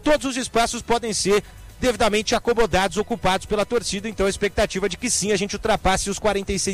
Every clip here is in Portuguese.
todos os espaços podem ser devidamente acomodados, ocupados pela torcida. Então a expectativa de que sim, a gente ultrapasse os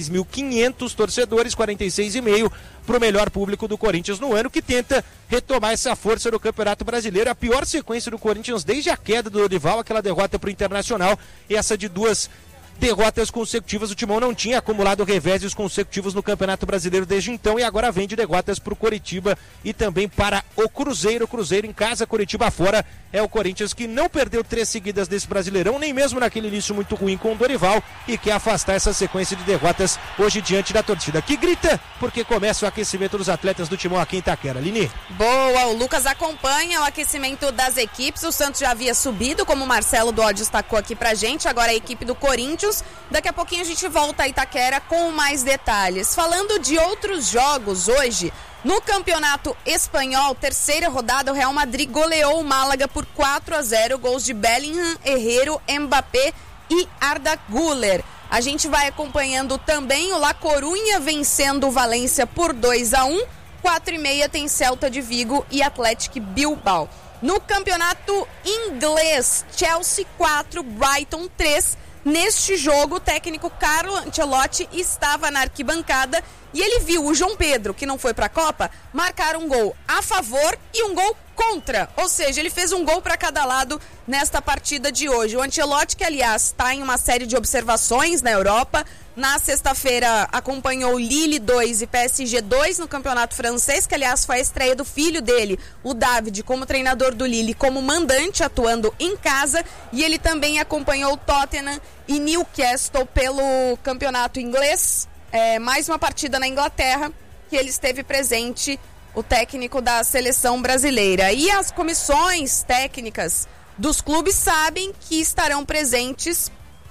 46.500 torcedores, 46,5 para o melhor público do Corinthians no ano, que tenta retomar essa força no Campeonato Brasileiro. A pior sequência do Corinthians desde a queda do Dorival, aquela derrota para o Internacional, e essa de 2 derrotas consecutivas. O Timão não tinha acumulado reveses consecutivos no Campeonato Brasileiro desde então, e agora vem de derrotas para o Coritiba e também para o Cruzeiro. Cruzeiro em casa, Coritiba fora. É o Corinthians que não perdeu 3 seguidas desse Brasileirão, nem mesmo naquele início muito ruim com o Dorival, e quer afastar essa sequência de derrotas hoje diante da torcida, que grita porque começa o aquecimento dos atletas do Timão aqui em Itaquera. Lini. Boa, o Lucas acompanha o aquecimento das equipes. O Santos já havia subido, como o Marcelo Dó destacou aqui pra gente. Agora a equipe do Corinthians. Daqui a pouquinho a gente volta a Itaquera com mais detalhes. Falando de outros jogos hoje, no Campeonato Espanhol, terceira rodada, o Real Madrid goleou o Málaga por 4-0, gols de Bellingham, Herrero, Mbappé e Arda Güler. A gente vai acompanhando também o La Coruña vencendo o Valência por 2-1, 4h30 tem Celta de Vigo e Atlético Bilbao. No Campeonato Inglês, Chelsea 4, Brighton 3. Neste jogo, o técnico Carlo Ancelotti estava na arquibancada e ele viu o João Pedro, que não foi para a Copa, marcar um gol a favor e um gol contra. Ou seja, ele fez um gol para cada lado nesta partida de hoje. O Ancelotti, que aliás está em uma série de observações na Europa, na sexta-feira acompanhou Lille 2 e PSG 2 no campeonato francês, que aliás foi a estreia do filho dele, o David, como treinador do Lille, como mandante, atuando em casa, e ele também acompanhou Tottenham e Newcastle pelo campeonato inglês. Mais uma partida na Inglaterra que ele esteve presente, o técnico da seleção brasileira. E as comissões técnicas dos clubes sabem que estarão presentes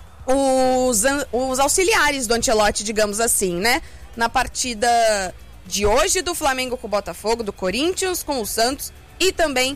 os auxiliares do Ancelotti, digamos assim, né? Na partida de hoje do Flamengo com o Botafogo, do Corinthians com o Santos e também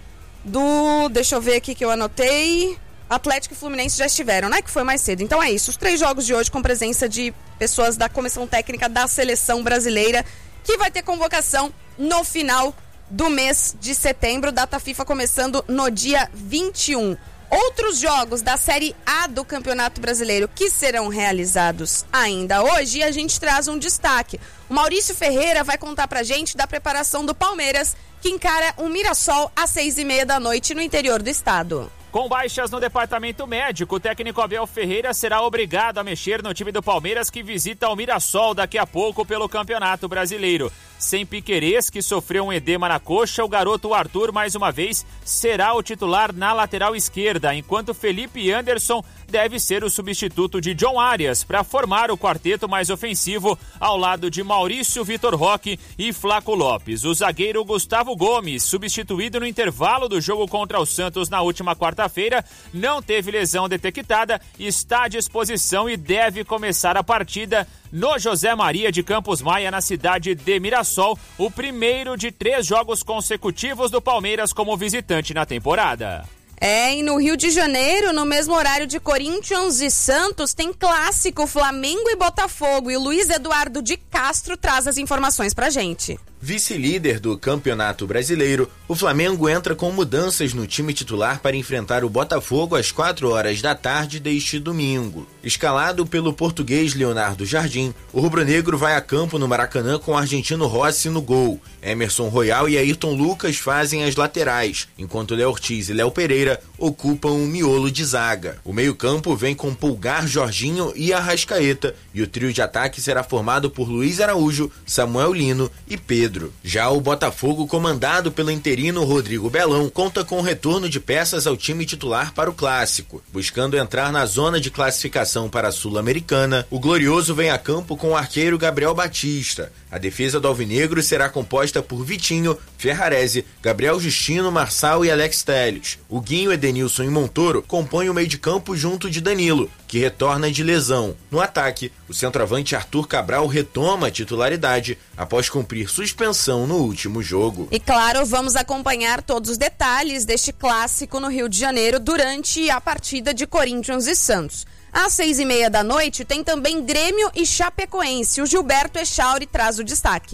deixa eu ver aqui que eu anotei, Atlético e Fluminense já estiveram, né? Que foi mais cedo. Então é isso, os 3 jogos de hoje com presença de pessoas da comissão técnica da seleção brasileira, que vai ter convocação no final do mês de setembro, data FIFA começando no dia 21. Outros jogos da Série A do Campeonato Brasileiro que serão realizados ainda hoje, e a gente traz um destaque. O Maurício Ferreira vai contar pra gente da preparação do Palmeiras, que encara o Mirassol às 6h30 da noite no interior do estado. Com baixas no departamento médico, o técnico Abel Ferreira será obrigado a mexer no time do Palmeiras, que visita o Mirassol daqui a pouco pelo Campeonato Brasileiro. Sem Piquerez, que sofreu um edema na coxa, o garoto Arthur, mais uma vez, será o titular na lateral esquerda, enquanto Felipe Anderson deve ser o substituto de John Arias para formar o quarteto mais ofensivo ao lado de Maurício, Vitor Roque e Flaco Lopes. O zagueiro Gustavo Gomes, substituído no intervalo do jogo contra o Santos na última quarta-feira, não teve lesão detectada, está à disposição e deve começar a partida no José Maria de Campos Maia, na cidade de Mirassol, o primeiro de 3 jogos consecutivos do Palmeiras como visitante na temporada. E no Rio de Janeiro, no mesmo horário de Corinthians e Santos, tem clássico Flamengo e Botafogo, e o Luiz Eduardo de Castro traz as informações pra gente. Vice-líder do Campeonato Brasileiro, o Flamengo entra com mudanças no time titular para enfrentar o Botafogo às 4h da tarde deste domingo. Escalado pelo português Leonardo Jardim, o rubro-negro vai a campo no Maracanã com o argentino Rossi no gol. Emerson Royal e Ayrton Lucas fazem as laterais, enquanto Léo Ortiz e Léo Pereira ocupam o miolo de zaga. O meio-campo vem com Pulgar, Jorginho e Arrascaeta, e o trio de ataque será formado por Luiz Araújo, Samuel Lino e Pedro. Já o Botafogo, comandado pelo interino Rodrigo Belão, conta com o retorno de peças ao time titular para o Clássico. Buscando entrar na zona de classificação para a Sul-Americana, o Glorioso vem a campo com o arqueiro Gabriel Batista. A defesa do Alvinegro será composta por Vitinho, Ferrarese, Gabriel Justino, Marçal e Alex Telles. O Guinho, Edenilson e Montoro compõem o meio de campo junto de Danilo, que retorna de lesão. No ataque, o centroavante Arthur Cabral retoma a titularidade após cumprir suspensão no último jogo. E claro, vamos acompanhar todos os detalhes deste clássico no Rio de Janeiro durante a partida de Corinthians e Santos. Às 6h30 da noite tem também Grêmio e Chapecoense. O Gilberto Echauri traz o destaque.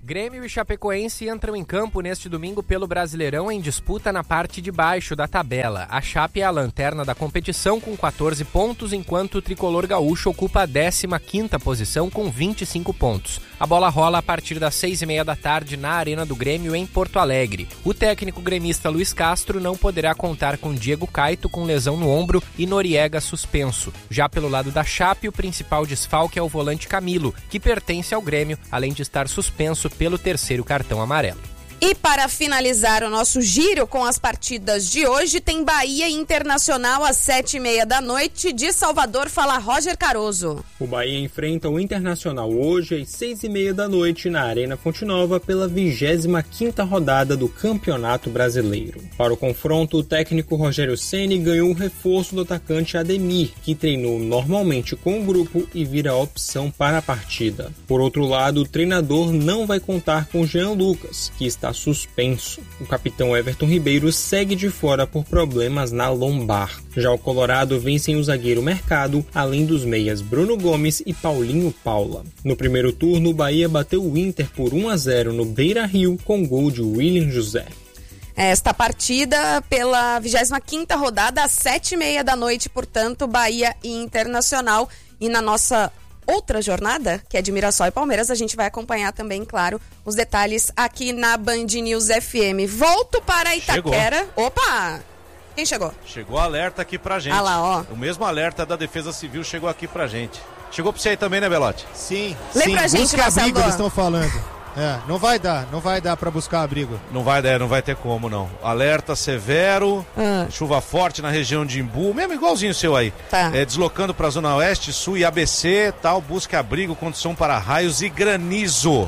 Grêmio e Chapecoense entram em campo neste domingo pelo Brasileirão em disputa na parte de baixo da tabela. A Chape é a lanterna da competição com 14 pontos, enquanto o tricolor gaúcho ocupa a 15ª posição com 25 pontos. A bola rola a partir das 6h30 da tarde na Arena do Grêmio em Porto Alegre. O técnico gremista Luiz Castro não poderá contar com Diego Caito com lesão no ombro e Noriega suspenso. Já pelo lado da Chape, o principal desfalque é o volante Camilo, que pertence ao Grêmio, além de estar suspenso pelo 3º cartão amarelo. E para finalizar o nosso giro com as partidas de hoje, tem Bahia Internacional às 7h30 da noite. De Salvador, fala Roger Caroso. O Bahia enfrenta o Internacional hoje às 6h30 da noite na Arena Fonte Nova pela 25ª rodada do Campeonato Brasileiro. Para o confronto, o técnico Rogério Ceni ganhou o reforço do atacante Ademir, que treinou normalmente com o grupo e vira a opção para a partida. Por outro lado, o treinador não vai contar com Jean Lucas, que está suspenso. O capitão Everton Ribeiro segue de fora por problemas na lombar. Já o Colorado vem sem o zagueiro Mercado, além dos meias Bruno Gomes e Paulinho Paula. No primeiro turno, o Bahia bateu o Inter por 1-0 no Beira-Rio com gol de William José. Esta partida pela 25ª rodada às 7h30 da noite, portanto, Bahia e Internacional. E na nossa outra jornada, que é de Mirassol e Palmeiras, a gente vai acompanhar também, claro, os detalhes aqui na Band News FM. Volto para Itaquera. Chegou. Opa! Quem chegou? Chegou alerta aqui pra gente. Ah lá, ó. O mesmo alerta da Defesa Civil chegou aqui pra gente. Chegou pra você aí também, né, Belote? Sim. Lê pra gente, busca abrigo, eles estão falando. Não vai dar pra buscar abrigo. Não vai ter como, não. Alerta severo, chuva forte na região de Imbu, mesmo igualzinho o seu aí. Tá. Deslocando pra Zona Oeste, Sul e ABC, tal, busca abrigo, condição para raios e granizo.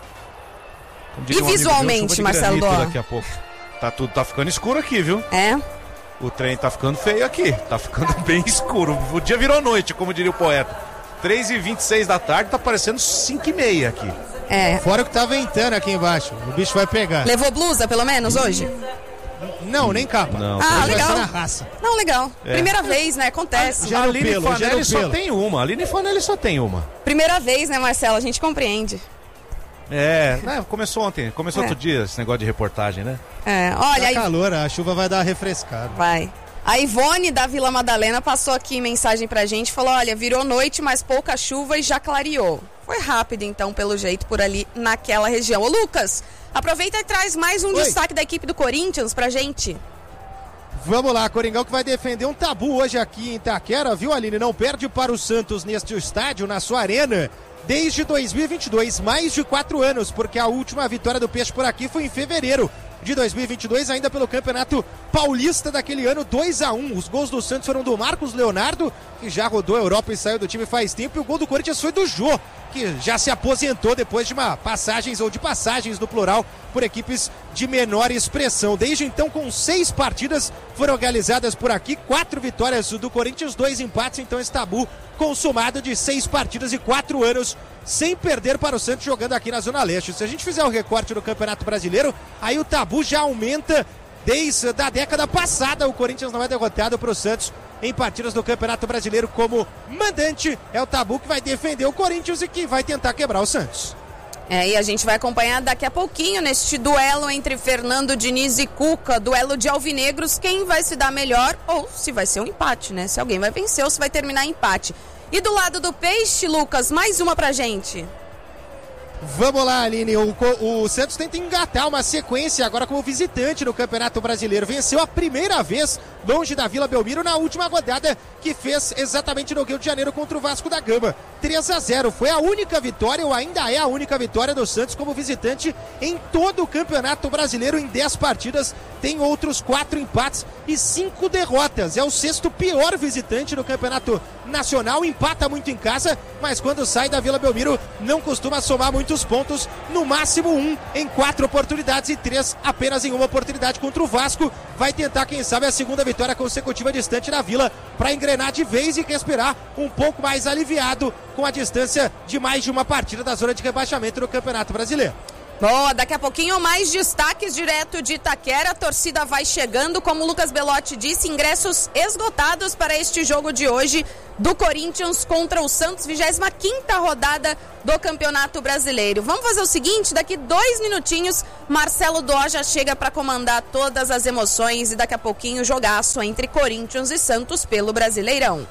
E visualmente, Marcelo Dó? Daqui a pouco. Tá ficando escuro aqui, viu? É? O trem tá ficando feio aqui, tá ficando bem escuro. O dia virou noite, como diria o poeta. 3h26 da tarde, tá parecendo 5h30 aqui. É. Fora que tá ventando aqui embaixo, o bicho vai pegar. Levou blusa, pelo menos, hoje? Não, nem capa. Não. Ah, legal. Vai ser na raça. Não, legal. Primeira vez, né? Acontece. A Aline Fanelli só tem uma. A Aline Fanelli só tem uma. Primeira vez, né, Marcelo? A gente compreende. Começou ontem. Começou outro dia esse negócio de reportagem, né? Olha aí. Tá calor, a chuva vai dar uma refrescada. Vai. A Ivone da Vila Madalena passou aqui mensagem pra gente, falou, olha, virou noite, mas pouca chuva e já clareou. Foi rápido, então, pelo jeito, por ali naquela região. Ô, Lucas, aproveita e traz mais um destaque da equipe do Corinthians pra gente. Vamos lá, Coringão que vai defender um tabu hoje aqui em Itaquera, viu, Aline? Não perde para o Santos neste estádio, na sua arena, desde 2022, mais de 4 anos, porque a última vitória do Peixe por aqui foi em fevereiro de 2022, ainda pelo Campeonato Paulista daquele ano, 2-1. Os gols do Santos foram do Marcos Leonardo, que já rodou a Europa e saiu do time faz tempo, e o gol do Corinthians foi do Jô, que já se aposentou depois de passagens no plural por equipes de menor expressão. Desde então, com 6 partidas foram realizadas por aqui, 4 vitórias do Corinthians, 2 empates, então esse tabu consumado de 6 partidas e 4 anos sem perder para o Santos jogando aqui na Zona Leste. Se a gente fizer o recorte do Campeonato Brasileiro, aí o tabu já aumenta desde a década passada. O Corinthians não é derrotado para o Santos em partidas do Campeonato Brasileiro como mandante. É o tabu que vai defender o Corinthians e que vai tentar quebrar o Santos. E a gente vai acompanhar daqui a pouquinho neste duelo entre Fernando Diniz e Cuca, duelo de alvinegros, quem vai se dar melhor ou se vai ser um empate, né? Se alguém vai vencer ou se vai terminar empate. E do lado do Peixe, Lucas, mais uma pra gente. Vamos lá, Aline. O Santos tenta engatar uma sequência agora como visitante no Campeonato Brasileiro. Venceu a primeira vez longe da Vila Belmiro na última rodada, que fez exatamente no Rio de Janeiro contra o Vasco da Gama. 3-0. Foi a única vitória, ou ainda é a única vitória do Santos como visitante em todo o Campeonato Brasileiro. Em 10 partidas, tem outros 4 empates e 5 derrotas. É o 6º pior visitante no Campeonato Nacional. Empata muito em casa, mas quando sai da Vila Belmiro não costuma somar muitos pontos. No máximo 1 em 4 oportunidades e 3 apenas em uma oportunidade contra o Vasco. Vai tentar, quem sabe, a segunda vitória consecutiva distante da Vila para engrenar de vez e respirar um pouco mais aliviado com a distância de mais de uma partida da zona de rebaixamento no Campeonato Brasileiro. Boa, daqui a pouquinho mais destaques direto de Itaquera. A torcida vai chegando, como o Lucas Belotti disse, ingressos esgotados para este jogo de hoje do Corinthians contra o Santos, 25ª rodada do Campeonato Brasileiro. Vamos fazer o seguinte, daqui 2 minutinhos, Marcelo Dó já chega para comandar todas as emoções e daqui a pouquinho jogaço entre Corinthians e Santos pelo Brasileirão.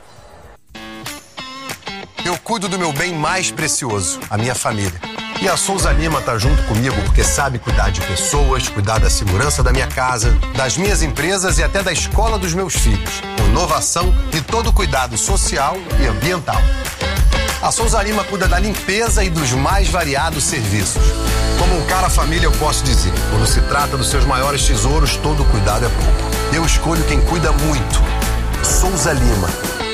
Eu cuido do meu bem mais precioso, a minha família. E a Souza Lima tá junto comigo porque sabe cuidar de pessoas, cuidar da segurança da minha casa, das minhas empresas e até da escola dos meus filhos. Inovação e todo cuidado social e ambiental. A Souza Lima cuida da limpeza e dos mais variados serviços. Como um cara família, eu posso dizer, quando se trata dos seus maiores tesouros, todo cuidado é pouco. Eu escolho quem cuida muito. Souza Lima.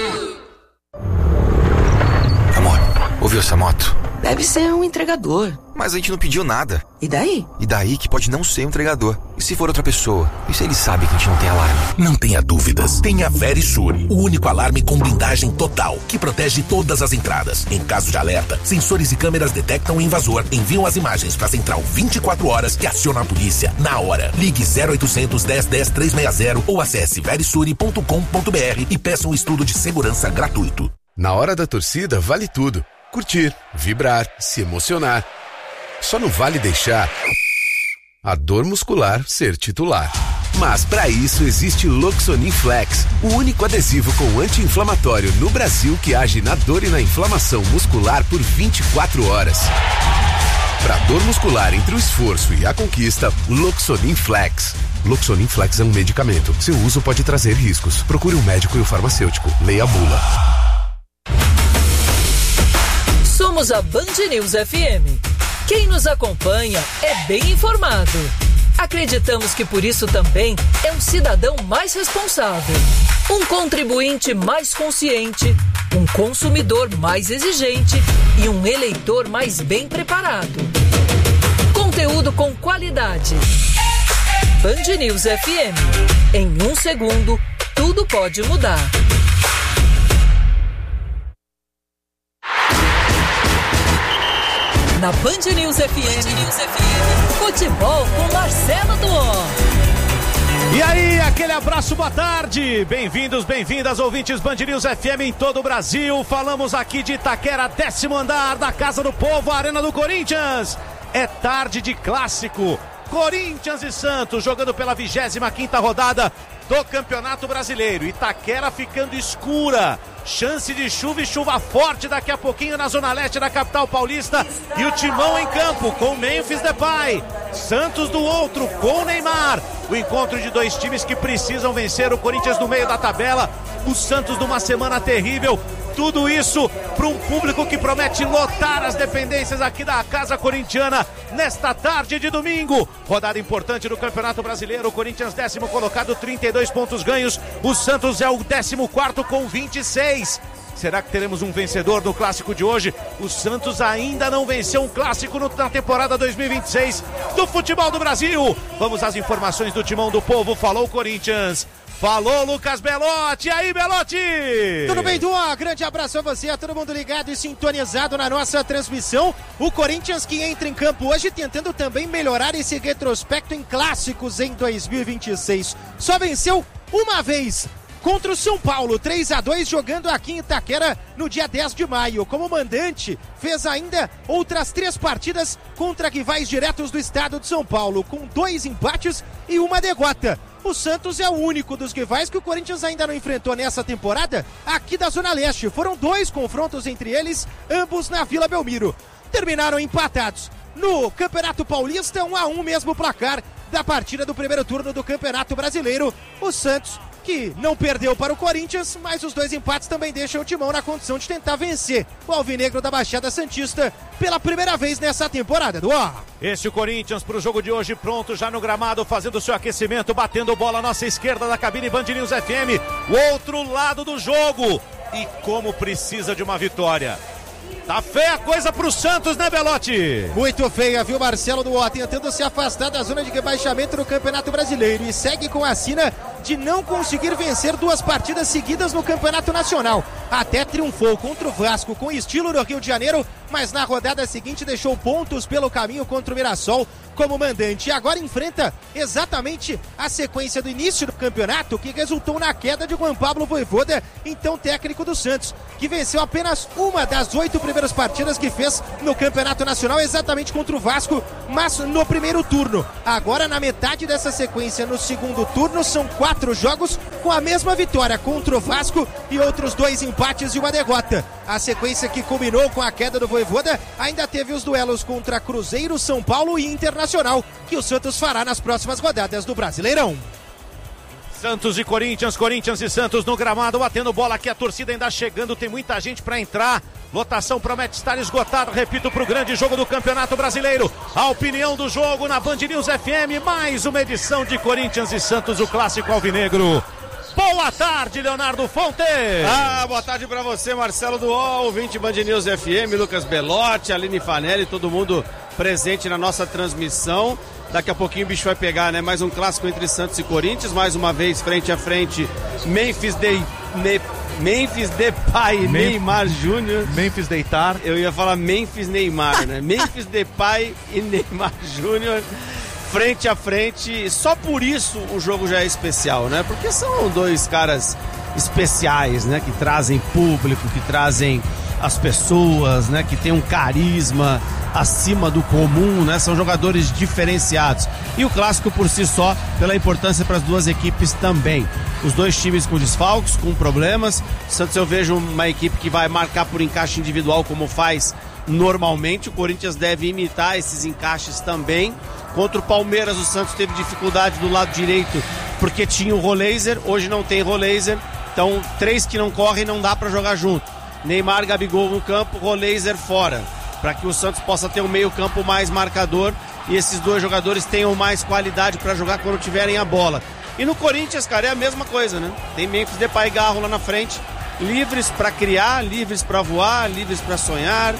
Amor, ouviu essa moto? Deve ser um entregador. Mas a gente não pediu nada. E daí? E daí que pode não ser um entregador. E se for outra pessoa? E se ele sabe que a gente não tem alarme? Não tenha dúvidas. Tenha Verisure, o único alarme com blindagem total, que protege todas as entradas. Em caso de alerta, sensores e câmeras detectam o invasor, enviam as imagens para a central 24 horas e acionam a polícia na hora. Ligue 0800 10 10 360 ou acesse verisure.com.br e peça um estudo de segurança gratuito. Na hora da torcida, vale tudo. Curtir, vibrar, se emocionar. Só não vale deixar a dor muscular ser titular. Mas para isso existe Loxonin Flex, o único adesivo com anti-inflamatório no Brasil que age na dor e na inflamação muscular por 24 horas. Para dor muscular entre o esforço e a conquista, Loxonin Flex. Loxonin Flex é um medicamento. Seu uso pode trazer riscos. Procure um médico e o farmacêutico. Leia a bula. Somos a Band News FM. Quem nos acompanha é bem informado. Acreditamos que por isso também é um cidadão mais responsável, um contribuinte mais consciente, um consumidor mais exigente e um eleitor mais bem preparado. Conteúdo com qualidade. Band News FM. Em 1 segundo, tudo pode mudar. Na Band News FM, futebol com Marcelo Dó. E aí, aquele abraço, boa tarde. Bem-vindos, bem-vindas, ouvintes Band News FM em todo o Brasil. Falamos aqui de Itaquera, 10º andar da Casa do Povo, a Arena do Corinthians. É tarde de clássico. Corinthians e Santos jogando pela 25ª rodada do Campeonato Brasileiro. Itaquera ficando escura. Chance de chuva e chuva forte daqui a pouquinho na zona leste da capital paulista. E o Timão em campo com Memphis Depay. Santos do outro com Neymar. O encontro de dois times que precisam vencer. O Corinthians no meio da tabela. O Santos numa semana terrível. Tudo isso para um público que promete lotar as dependências aqui da Casa Corintiana nesta tarde de domingo. Rodada importante do Campeonato Brasileiro. O Corinthians 10º colocado, 32 pontos ganhos. O Santos é o 14º com 26. Será que teremos um vencedor no clássico de hoje? O Santos ainda não venceu um clássico na temporada 2026 do futebol do Brasil. Vamos às informações do Timão do Povo. Falou Corinthians. Falou Lucas Belotti, e aí Belotti? Tudo bem, Duan? Grande abraço a você, a todo mundo ligado e sintonizado na nossa transmissão. O Corinthians que entra em campo hoje tentando também melhorar esse retrospecto em clássicos em 2026. Só venceu uma vez contra o São Paulo, 3-2, jogando aqui em Itaquera no dia 10 de maio. Como mandante, fez ainda outras 3 partidas contra rivais diretos do estado de São Paulo, com 2 empates e uma derrota. O Santos é o único dos rivais que o Corinthians ainda não enfrentou nessa temporada aqui da Zona Leste. Foram 2 confrontos entre eles, ambos na Vila Belmiro. Terminaram empatados. No Campeonato Paulista, 1-1 mesmo placar da partida do primeiro turno do Campeonato Brasileiro. O Santos, que não perdeu para o Corinthians, mas os 2 empates também deixam o Timão na condição de tentar vencer o Alvinegro da Baixada Santista pela primeira vez nessa temporada. Esse o Corinthians para o jogo de hoje, pronto já no gramado, fazendo seu aquecimento, batendo bola à nossa esquerda da cabine Band News FM, o outro lado do jogo. E como precisa de uma vitória. Tá feia a coisa pro Santos, né, Belotti? Muito feia, viu, Marcelo Duó, tentando se afastar da zona de rebaixamento no Campeonato Brasileiro e segue com a sina de não conseguir vencer 2 partidas seguidas no Campeonato Nacional. Até triunfou contra o Vasco com estilo no Rio de Janeiro, mas na rodada seguinte deixou pontos pelo caminho contra o Mirassol como mandante. E agora enfrenta exatamente a sequência do início do campeonato, que resultou na queda de Juan Pablo Vojvoda, então técnico do Santos, que venceu apenas uma das 8 primeiras partidas que fez no Campeonato Nacional, exatamente contra o Vasco, mas no primeiro turno. Agora, na metade dessa sequência, no segundo turno, são 4 jogos com a mesma vitória contra o Vasco e outros 2 empates e uma derrota. A sequência que culminou com a queda do Vojvoda ainda teve os duelos contra Cruzeiro, São Paulo e Internacional, que o Santos fará nas próximas rodadas do Brasileirão. Santos e Corinthians, Corinthians e Santos no gramado, batendo bola aqui, a torcida ainda chegando, tem muita gente para entrar. Lotação promete estar esgotada, repito, para o grande jogo do Campeonato Brasileiro. A opinião do jogo na Band News FM, mais uma edição de Corinthians e Santos, o clássico alvinegro. Boa tarde, Leonardo Fonte. Boa tarde pra você, Marcelo do ouvinte Band News FM, Lucas Belotti, Aline Fanelli, todo mundo presente na nossa transmissão. Daqui a pouquinho o bicho vai pegar, né? Mais um clássico entre Santos e Corinthians, mais uma vez frente a frente, Memphis Depay e Neymar Júnior. Memphis deitar. Eu ia falar Memphis Neymar, né? Memphis Depay e Neymar Júnior. Frente a frente, só por isso o jogo já é especial, né? Porque são 2 caras especiais, né? Que trazem público, que trazem as pessoas, né? Que tem um carisma acima do comum, né? São jogadores diferenciados. E o clássico por si só, pela importância para as 2 equipes também. Os 2 times com desfalques, com problemas. O Santos, eu vejo uma equipe que vai marcar por encaixe individual como faz normalmente. O Corinthians deve imitar esses encaixes também. Contra o Palmeiras, o Santos teve dificuldade do lado direito porque tinha o Roleiser, hoje não tem Roleiser, então 3 que não correm não dá para jogar junto. Neymar, Gabigol no campo, Roleiser fora, para que o Santos possa ter um meio campo mais marcador e esses 2 jogadores tenham mais qualidade para jogar quando tiverem a bola. E no Corinthians, cara, é a mesma coisa, né? Tem Memphis Depay e Garro lá na frente, livres para criar, livres para voar, livres para sonhar,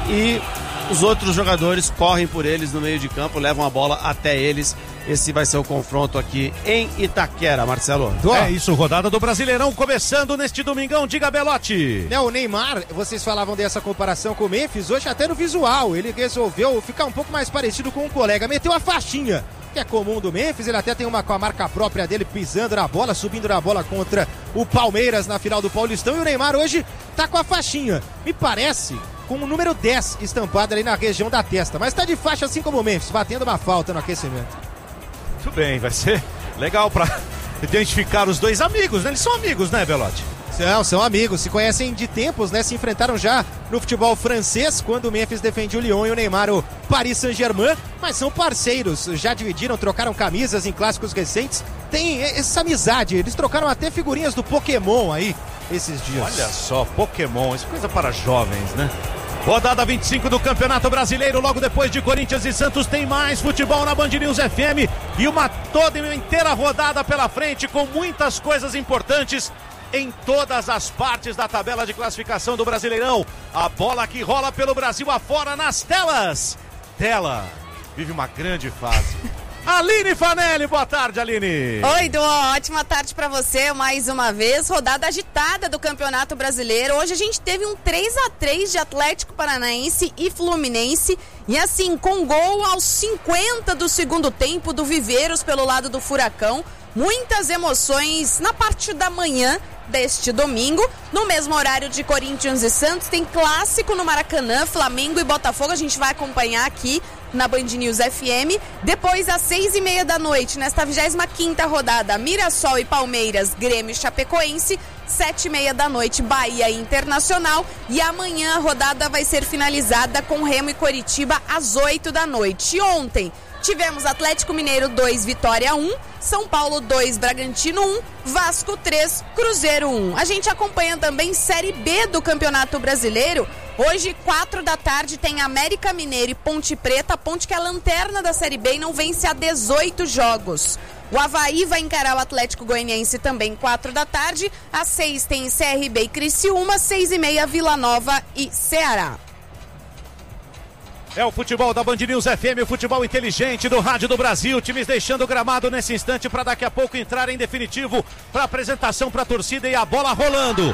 e os outros jogadores correm por eles no meio de campo, levam a bola até eles. Esse vai ser o confronto aqui em Itaquera, Marcelo. É isso, rodada do Brasileirão começando neste domingão, diga Belotti. O Neymar, vocês falavam dessa comparação com o Memphis, hoje até no visual, ele resolveu ficar um pouco mais parecido com um colega, meteu a faixinha, que é comum do Memphis, ele até tem uma com a marca própria dele, pisando na bola, subindo na bola contra o Palmeiras na final do Paulistão, e o Neymar hoje tá com a faixinha, me parece, com o número 10 estampado ali na região da testa, mas tá de faixa assim como o Memphis, batendo uma falta no aquecimento. Muito bem, vai ser legal pra identificar os 2 amigos, né? Eles são amigos, né, Belotti? São amigos, se conhecem de tempos, né? Se enfrentaram já no futebol francês, quando o Memphis defendia o Lyon e o Neymar o Paris Saint-Germain, mas são parceiros, já dividiram, trocaram camisas em clássicos recentes, tem essa amizade, eles trocaram até figurinhas do Pokémon aí, esses dias. Olha só, Pokémon, isso é coisa para jovens, né? Rodada 25 do Campeonato Brasileiro, logo depois de Corinthians e Santos tem mais futebol na Band News FM e uma inteira rodada pela frente com muitas coisas importantes em todas as partes da tabela de classificação do Brasileirão. A bola que rola pelo Brasil afora nas telas. Tela vive uma grande fase. Aline Fanelli, boa tarde, Aline. Oi, Du, ótima tarde pra você mais uma vez, rodada agitada do Campeonato Brasileiro. Hoje a gente teve um 3-3 de Atlético Paranaense e Fluminense, e assim, com gol aos 50 do segundo tempo do Viveiros pelo lado do Furacão. Muitas emoções na parte da manhã deste domingo. No mesmo horário de Corinthians e Santos, tem clássico no Maracanã, Flamengo e Botafogo. A gente vai acompanhar aqui na Band News FM. Depois, às 6h30 da noite, nesta 25ª rodada, Mirassol e Palmeiras, Grêmio e Chapecoense. 7h30 da noite, Bahia e Internacional. E amanhã a rodada vai ser finalizada com Remo e Coritiba às 8 da noite. E ontem tivemos Atlético Mineiro 2, Vitória 1, São Paulo 2, Bragantino 1, Vasco 3, Cruzeiro 1. A gente acompanha também Série B do Campeonato Brasileiro. Hoje, 4 da tarde, tem América Mineiro e Ponte Preta. A Ponte, que é a lanterna da Série B e não vence há 18 jogos. O Avaí vai encarar o Atlético Goianiense também 4 da tarde. Às 6 tem CRB e Criciúma, 6h30 Vila Nova e Ceará. É o futebol da Band News FM, o futebol inteligente do Rádio do Brasil. Times deixando o gramado nesse instante para daqui a pouco entrar em definitivo para apresentação para a torcida e a bola rolando.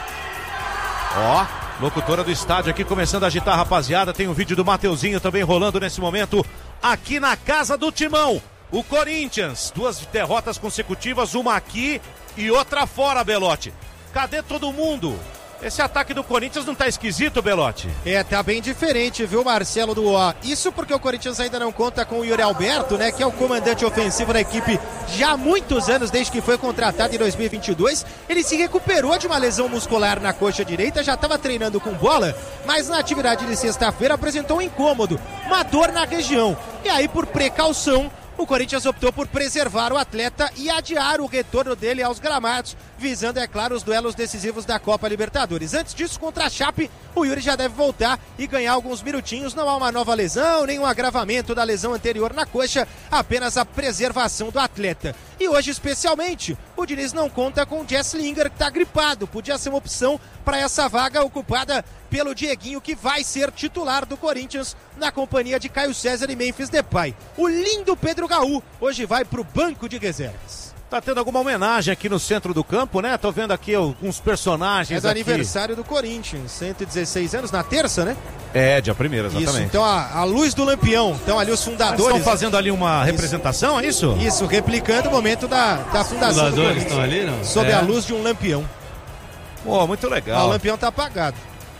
Ó, locutora do estádio aqui começando a agitar, rapaziada. Tem um vídeo do Mateuzinho também rolando nesse momento aqui na casa do Timão. O Corinthians, 2 derrotas consecutivas, uma aqui e outra fora, Belotti. Cadê todo mundo? Esse ataque do Corinthians não tá esquisito, Belotti? Tá bem diferente, viu, Marcelo do O. Isso porque o Corinthians ainda não conta com o Yuri Alberto, né, que é o comandante ofensivo da equipe já há muitos anos, desde que foi contratado em 2022. Ele se recuperou de uma lesão muscular na coxa direita, já estava treinando com bola, mas na atividade de sexta-feira apresentou um incômodo, uma dor na região. E aí, por precaução, o Corinthians optou por preservar o atleta e adiar o retorno dele aos gramados, visando, é claro, os duelos decisivos da Copa Libertadores. Antes disso, contra a Chape, o Yuri já deve voltar e ganhar alguns minutinhos. Não há uma nova lesão, nem um agravamento da lesão anterior na coxa, apenas a preservação do atleta. E hoje, especialmente, o Diniz não conta com o Jess Lingard, que está gripado. Podia ser uma opção para essa vaga ocupada pelo Dieguinho, que vai ser titular do Corinthians na companhia de Caio César e Memphis Depay. O lindo Pedro Gaú hoje vai para o banco de reservas. Tá tendo alguma homenagem aqui no centro do campo, né? Tô vendo aqui alguns personagens. É do aqui. Aniversário do Corinthians, 116 anos, na terça, né? É, dia 1º, exatamente. Isso, então a luz do Lampião, então ali os fundadores. Estão fazendo ali uma representação, é isso? Isso, replicando o momento da fundação do Corinthians. Estão ali, não? Sob a luz de um lampião. Pô, muito legal. O lampião tá apagado.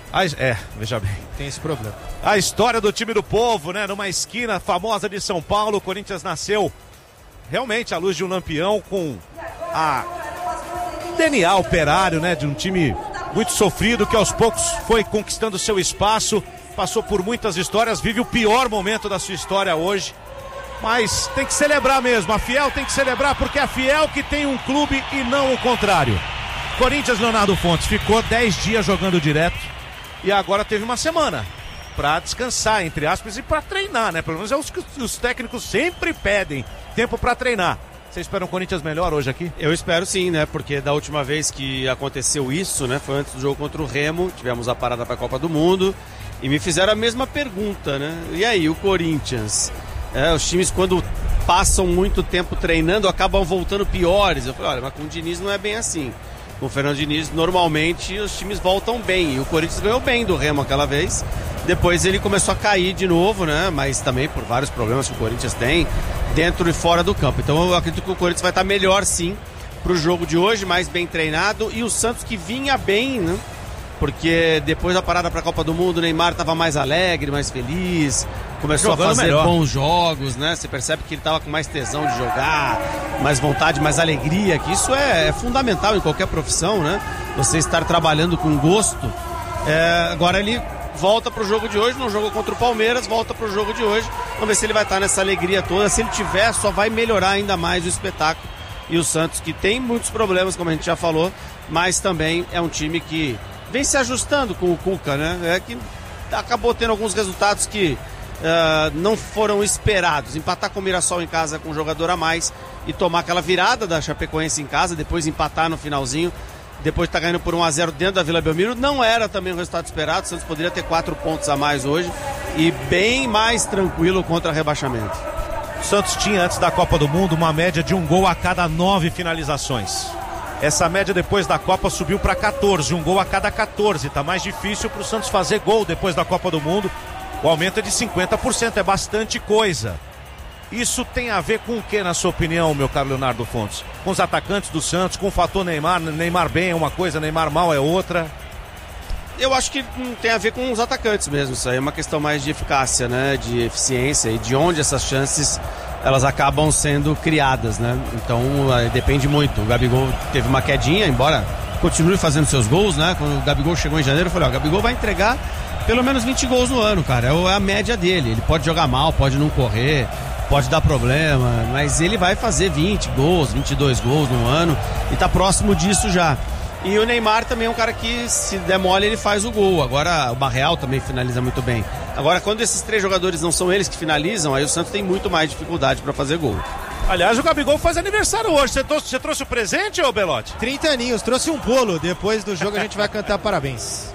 Veja bem. Tem esse problema. A história do time do povo, né? Numa esquina famosa de São Paulo, o Corinthians nasceu realmente à luz de um lampião com a DNA operário, né? De um time muito sofrido que aos poucos foi conquistando seu espaço, passou por muitas histórias, vive o pior momento da sua história hoje. Mas tem que celebrar mesmo, a Fiel tem que celebrar porque é a Fiel que tem um clube e não o contrário. Corinthians, Leonardo Fontes, ficou 10 dias jogando direto. E agora teve uma semana para descansar, entre aspas, e para treinar, né? Pelo menos é o que os técnicos sempre pedem, tempo para treinar. Você espera um Corinthians melhor hoje aqui? Eu espero sim, né? Porque da última vez que aconteceu isso, né? Foi antes do jogo contra o Remo, tivemos a parada para a Copa do Mundo e me fizeram a mesma pergunta, né? E aí, o Corinthians? Os times quando passam muito tempo treinando acabam voltando piores. Eu falei, olha, mas com o Diniz não é bem assim. Com o Fernando Diniz, normalmente os times voltam bem. E o Corinthians ganhou bem do Remo aquela vez. Depois ele começou a cair de novo, né? Mas também por vários problemas que o Corinthians tem dentro e fora do campo. Então eu acredito que o Corinthians vai estar melhor sim pro jogo de hoje, mais bem treinado. E o Santos que vinha bem, né? Porque depois da parada para a Copa do Mundo, o Neymar estava mais alegre, mais feliz, começou jogando a fazer melhor. Bons jogos, né? Você percebe que ele estava com mais tesão de jogar, mais vontade, mais alegria, que isso é fundamental em qualquer profissão, né? Você estar trabalhando com gosto. Agora ele volta para o jogo de hoje, não jogou contra o Palmeiras, volta para o jogo de hoje. Vamos ver se ele vai estar nessa alegria toda. Se ele tiver, só vai melhorar ainda mais o espetáculo. E o Santos, que tem muitos problemas, como a gente já falou, mas também é um time que vem se ajustando com o Cuca, né? Que acabou tendo alguns resultados que não foram esperados. Empatar com o Mirassol em casa com um jogador a mais e tomar aquela virada da Chapecoense em casa, depois empatar no finalzinho, depois de estar ganhando por 1-0 dentro da Vila Belmiro, não era também o resultado esperado. O Santos poderia ter 4 pontos a mais hoje e bem mais tranquilo contra rebaixamento. O Santos tinha, antes da Copa do Mundo, uma média de 1 gol a cada 9 finalizações. Essa média depois da Copa subiu para 14, 1 gol a cada 14. Tá mais difícil para o Santos fazer gol depois da Copa do Mundo. O aumento é de 50%, é bastante coisa. Isso tem a ver com o que, na sua opinião, meu caro Leonardo Fontes? Com os atacantes do Santos, com o fator Neymar. Neymar bem é uma coisa, Neymar mal é outra. Eu acho que tem a ver com os atacantes mesmo. Isso aí é uma questão mais de eficácia, né? De eficiência e de onde essas chances elas acabam sendo criadas, né? Então depende muito. O Gabigol teve uma quedinha, embora continue fazendo seus gols, né? Quando o Gabigol chegou em janeiro, eu falei, o Gabigol vai entregar pelo menos 20 gols no ano, cara. É a média dele. Ele pode jogar mal, pode não correr, pode dar problema, mas ele vai fazer 20 gols, 22 gols no ano e tá próximo disso já. E o Neymar também é um cara que, se der mole, ele faz o gol. Agora o Barreal também finaliza muito bem. Agora, quando esses 3 jogadores não são eles que finalizam, aí o Santos tem muito mais dificuldade para fazer gol. Aliás, o Gabigol faz aniversário hoje. Você trouxe o presente, ô Belotti? 30 aninhos, trouxe um bolo. Depois do jogo a gente vai cantar parabéns.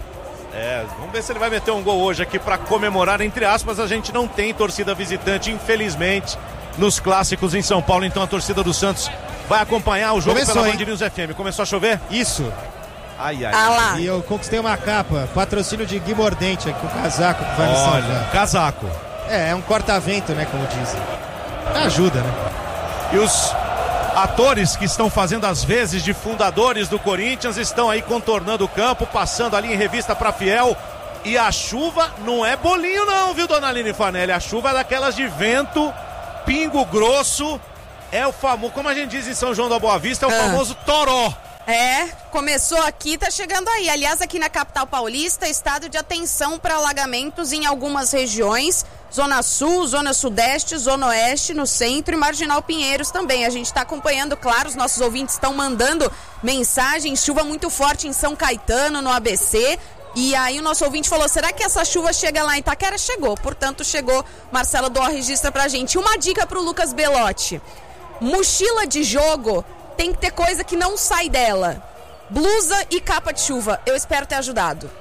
Vamos ver se ele vai meter um gol hoje aqui para comemorar, entre aspas. A gente não tem torcida visitante, infelizmente, nos clássicos em São Paulo, então a torcida do Santos vai acompanhar o jogo pela Band News FM. Começou a chover? Isso. Ai. E eu conquistei uma capa, patrocínio de Gui Mordente aqui, o casaco que vai me salvar. Casaco. É um corta-vento, né, como dizem. Ajuda, né? E os atores que estão fazendo as vezes de fundadores do Corinthians estão aí contornando o campo, passando ali em revista pra Fiel. E a chuva não é bolinho não, viu, dona Aline Fanelli? A chuva é daquelas de vento, pingo grosso, é o famoso, como a gente diz em São João da Boa Vista, é o famoso toró. Começou aqui, tá chegando aí. Aliás, aqui na capital paulista, estado de atenção para alagamentos em algumas regiões. Zona Sul, Zona Sudeste, Zona Oeste, no centro e Marginal Pinheiros também. A gente está acompanhando, claro, os nossos ouvintes estão mandando mensagens. Chuva muito forte em São Caetano, no ABC. E aí o nosso ouvinte falou, será que essa chuva chega lá em Itaquera? Chegou, portanto chegou. Marcelo Dó registra pra gente. Uma dica pro Lucas Belotti. Mochila de jogo tem que ter coisa que não sai dela. Blusa e capa de chuva. Eu espero ter ajudado.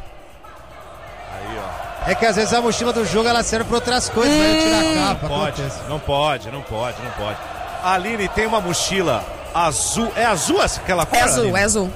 Aí, ó. É que às vezes a mochila do jogo ela serve pra outras coisas, vai tirar a capa. Não pode. Aline, tem uma mochila azul. É azul aquela cor? É azul.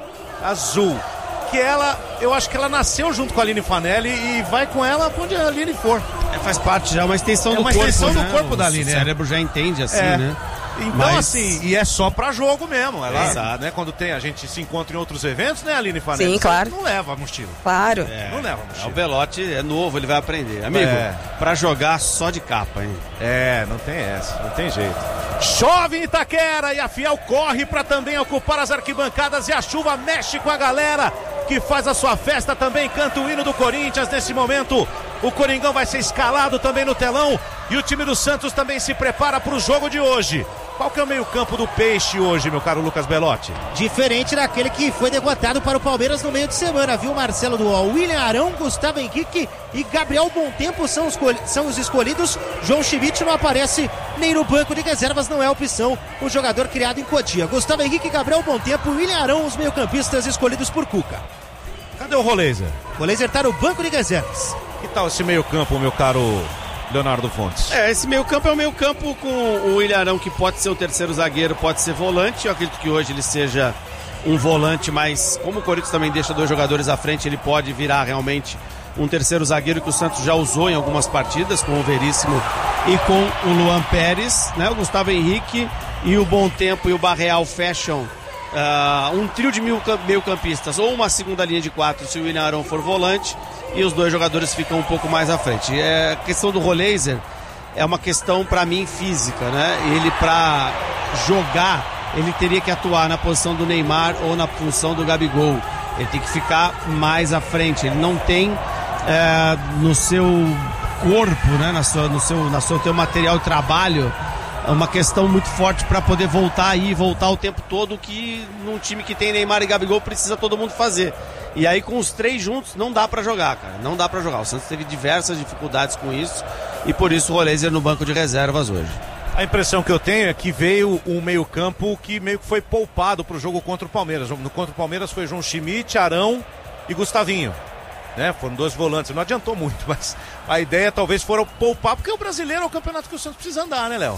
Azul. Que ela, eu acho que ela nasceu junto com a Aline Fanelli e vai com ela onde a Aline for. Faz parte já, uma extensão do corpo. É uma extensão do corpo da Aline. O cérebro já entende assim, né? Então, assim, e é só pra jogo mesmo. Ela, né, quando a gente se encontra em outros eventos, né, Aline Fanelli? Sim, claro. Não leva a mochila. Claro. Não leva a mochila. O Belotti é novo, ele vai aprender. Amigo, pra jogar só de capa, hein? Não tem essa, não tem jeito. Chove em Itaquera e a Fiel corre pra também ocupar as arquibancadas e a chuva mexe com a galera que faz a sua festa também, canta o hino do Corinthians nesse momento. O Coringão vai ser escalado também no telão e o time do Santos também se prepara para o jogo de hoje. Qual que é o meio-campo do Peixe hoje, meu caro Lucas Belotti? Diferente daquele que foi derrotado para o Palmeiras no meio de semana, viu, Marcelo Duol? William Arão, Gustavo Henrique e Gabriel Bom-Tempo são os escolhidos. João Schmidt não aparece nem no banco de reservas, não é opção. O jogador criado em Cotia. Gustavo Henrique, Gabriel Bom-Tempo, William Arão, os meio-campistas escolhidos por Cuca. Cadê o Roleiser? O Roleiser tá no banco de reservas. Que tal esse meio-campo, meu caro Leonardo Fontes? Esse meio-campo é um meio-campo com o William Arão, que pode ser o terceiro zagueiro, pode ser volante. Eu acredito que hoje ele seja um volante, mas como o Corinthians também deixa dois jogadores à frente, ele pode virar realmente um terceiro zagueiro que o Santos já usou em algumas partidas, com o Veríssimo e com o Luan Pérez, né? O Gustavo Henrique e o Bom-Tempo e o Barreal fecham um trio de meio-campistas ou uma segunda linha de 4 se o William Arão for volante e os dois jogadores ficam um pouco mais à frente. A questão do Roleiser é uma questão para mim física, né? Ele para jogar ele teria que atuar na posição do Neymar ou na função do Gabigol. Ele tem que ficar mais à frente. Ele não tem no seu corpo, né? no seu teu material de trabalho, uma questão muito forte para poder voltar o tempo todo, que num time que tem Neymar e Gabigol precisa todo mundo fazer. E aí com os três juntos não dá para jogar, cara. Não dá para jogar. O Santos teve diversas dificuldades com isso e por isso o Roleiser no banco de reservas hoje. A impressão que eu tenho é que veio um meio-campo que meio que foi poupado para o jogo contra o Palmeiras. No contra o Palmeiras foi João Schmidt, Arão e Gustavinho. Né? Foram dois volantes. Não adiantou muito, mas a ideia talvez foram poupar, porque o brasileiro é o campeonato que o Santos precisa andar, né, Léo?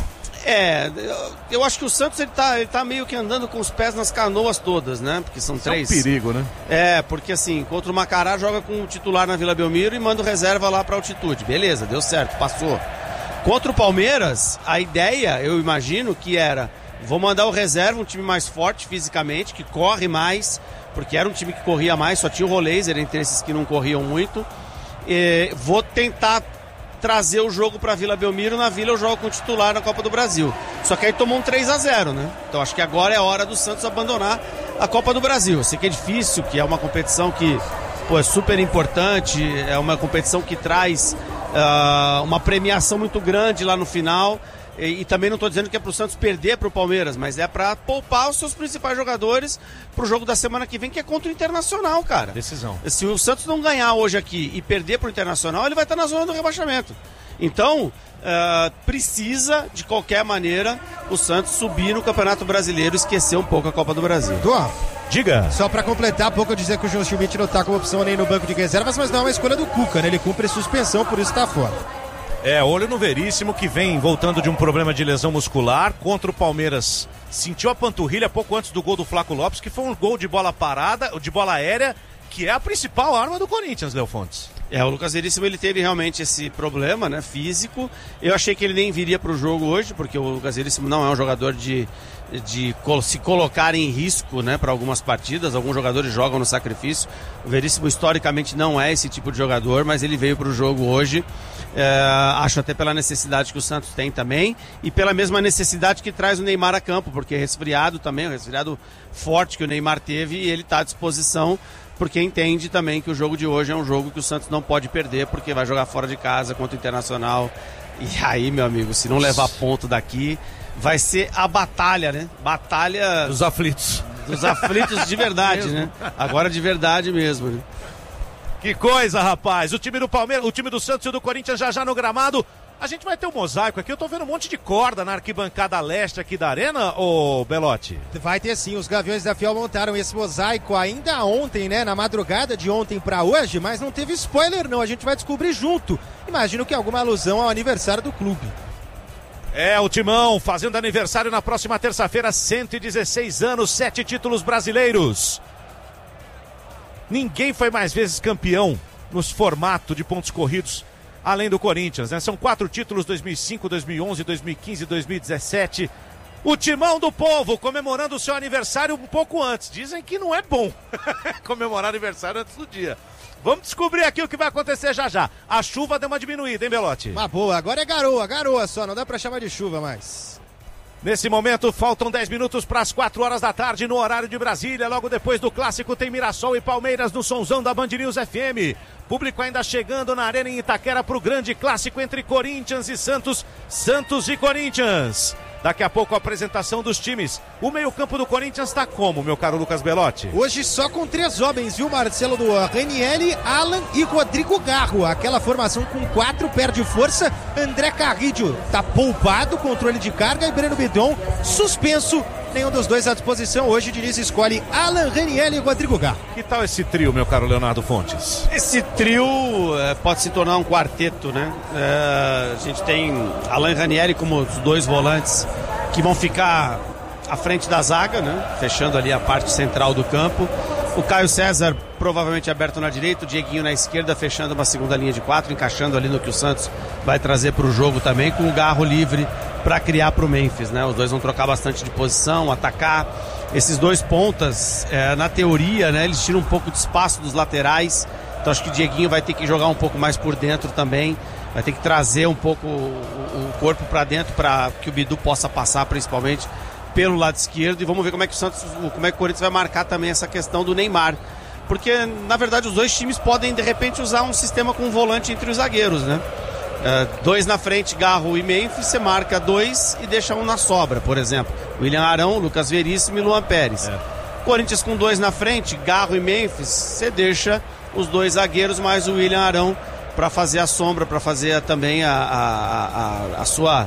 Eu acho que o Santos ele tá meio que andando com os pés nas canoas todas, né? Porque são três. É um perigo, né? Porque assim, contra o Macará joga com o titular na Vila Belmiro e manda o reserva lá pra altitude. Beleza, deu certo, passou. Contra o Palmeiras, a ideia, eu imagino que era, vou mandar o reserva, um time mais forte fisicamente, que corre mais, porque era um time que corria mais, só tinha o Roleiser entre esses que não corriam muito. Vou tentar trazer o jogo para Vila Belmiro. Na Vila eu jogo com o titular na Copa do Brasil. Só que aí tomou um 3-0, né? Então acho que agora é a hora do Santos abandonar a Copa do Brasil. Eu sei que é difícil, que é uma competição que é super importante, é uma competição que traz uma premiação muito grande lá no final. E também não estou dizendo que é para o Santos perder para o Palmeiras, mas é para poupar os seus principais jogadores para o jogo da semana que vem, que é contra o Internacional, cara. Decisão. Se o Santos não ganhar hoje aqui e perder para o Internacional, ele vai estar na zona do rebaixamento. Então, precisa, de qualquer maneira, o Santos subir no Campeonato Brasileiro e esquecer um pouco a Copa do Brasil. Diga. Só pra completar, há pouco eu dizer que o João Schmidt não tá como opção nem no banco de reservas, mas não é uma escolha do Cuca, né? Ele cumpre suspensão, por isso tá fora. Olho no Veríssimo, que vem voltando de um problema de lesão muscular contra o Palmeiras. Sentiu a panturrilha pouco antes do gol do Flaco Lopes, que foi um gol de bola parada, de bola aérea, que é a principal arma do Corinthians, Léo Fontes. O Lucas Veríssimo, ele teve realmente esse problema, né, físico. Eu achei que ele nem viria pro jogo hoje, porque o Lucas Veríssimo não é um jogador de se colocar em risco, né, para algumas partidas. Alguns jogadores jogam no sacrifício. O Veríssimo historicamente não é esse tipo de jogador, mas ele veio pro jogo hoje. Acho até pela necessidade que o Santos tem também e pela mesma necessidade que traz o Neymar a campo, porque resfriado também, um resfriado forte que o Neymar teve, e ele está à disposição, porque entende também que o jogo de hoje é um jogo que o Santos não pode perder, porque vai jogar fora de casa contra o Internacional. E aí, meu amigo, se não levar ponto daqui, vai ser a batalha, né? Batalha dos aflitos. Dos aflitos de verdade, né? Agora de verdade mesmo, né? Que coisa, rapaz. O time do Palmeiras, o time do Santos e o do Corinthians já no gramado. A gente vai ter um mosaico aqui. Eu tô vendo um monte de corda na arquibancada leste aqui da arena, ô Belotti. Vai ter sim. Os Gaviões da Fiel montaram esse mosaico ainda ontem, né? Na madrugada de ontem pra hoje, mas não teve spoiler não. A gente vai descobrir junto. Imagino que alguma alusão ao aniversário do clube. O Timão fazendo aniversário na próxima terça-feira, 116 anos, 7 títulos brasileiros. Ninguém foi mais vezes campeão nos formatos de pontos corridos, além do Corinthians, né? São 4 títulos, 2005, 2011, 2015 e 2017. O Timão do Povo comemorando o seu aniversário um pouco antes. Dizem que não é bom comemorar aniversário antes do dia. Vamos descobrir aqui o que vai acontecer já. A chuva deu uma diminuída, hein, Belotti? Uma boa, agora é garoa só, não dá pra chamar de chuva mais. Nesse momento, faltam 10 minutos para as 4 horas da tarde no horário de Brasília. Logo depois do clássico tem Mirassol e Palmeiras no sonzão da Band News FM. Público ainda chegando na Arena em Itaquera para o grande clássico entre Corinthians e Santos. Santos e Corinthians. Daqui a pouco a apresentação dos times. O meio-campo do Corinthians está como, meu caro Lucas Belotti? Hoje só com 3 homens, viu, Marcelo? Do Ranieri, Alan e Rodrigo Garro. Aquela formação com 4 perde força. André Carrillo tá poupado, controle de carga, e Breno Bidon suspenso. Nenhum dos dois à disposição. Hoje o Diniz escolhe Alan, Ranieri e Rodrigo Garro. Que tal esse trio, meu caro Leonardo Fontes? Esse trio pode se tornar um quarteto, né? A gente tem Alan e Ranieri como os 2 volantes que vão ficar à frente da zaga, né? Fechando ali a parte central do campo. O Caio César provavelmente aberto na direita, o Dieguinho na esquerda, fechando uma segunda linha de 4, encaixando ali no que o Santos vai trazer para o jogo também, com o Garro livre para criar para o Memphis, né? Os dois vão trocar bastante de posição, atacar. Esses 2 pontas, na teoria, né? Eles tiram um pouco de espaço dos laterais, então acho que o Dieguinho vai ter que jogar um pouco mais por dentro também, vai ter que trazer um pouco o corpo para dentro para que o Bidu possa passar, principalmente pelo lado esquerdo. E vamos ver como é que o Corinthians vai marcar também essa questão do Neymar, porque na verdade os 2 times podem de repente usar um sistema com um volante entre os zagueiros, né? 2 na frente, Garro e Memphis, você marca 2 e deixa um na sobra, por exemplo, William Arão, Lucas Veríssimo e Luan Pérez. Corinthians com 2 na frente, Garro e Memphis, você deixa os 2 zagueiros mais o William Arão para fazer a sombra, para fazer também a sua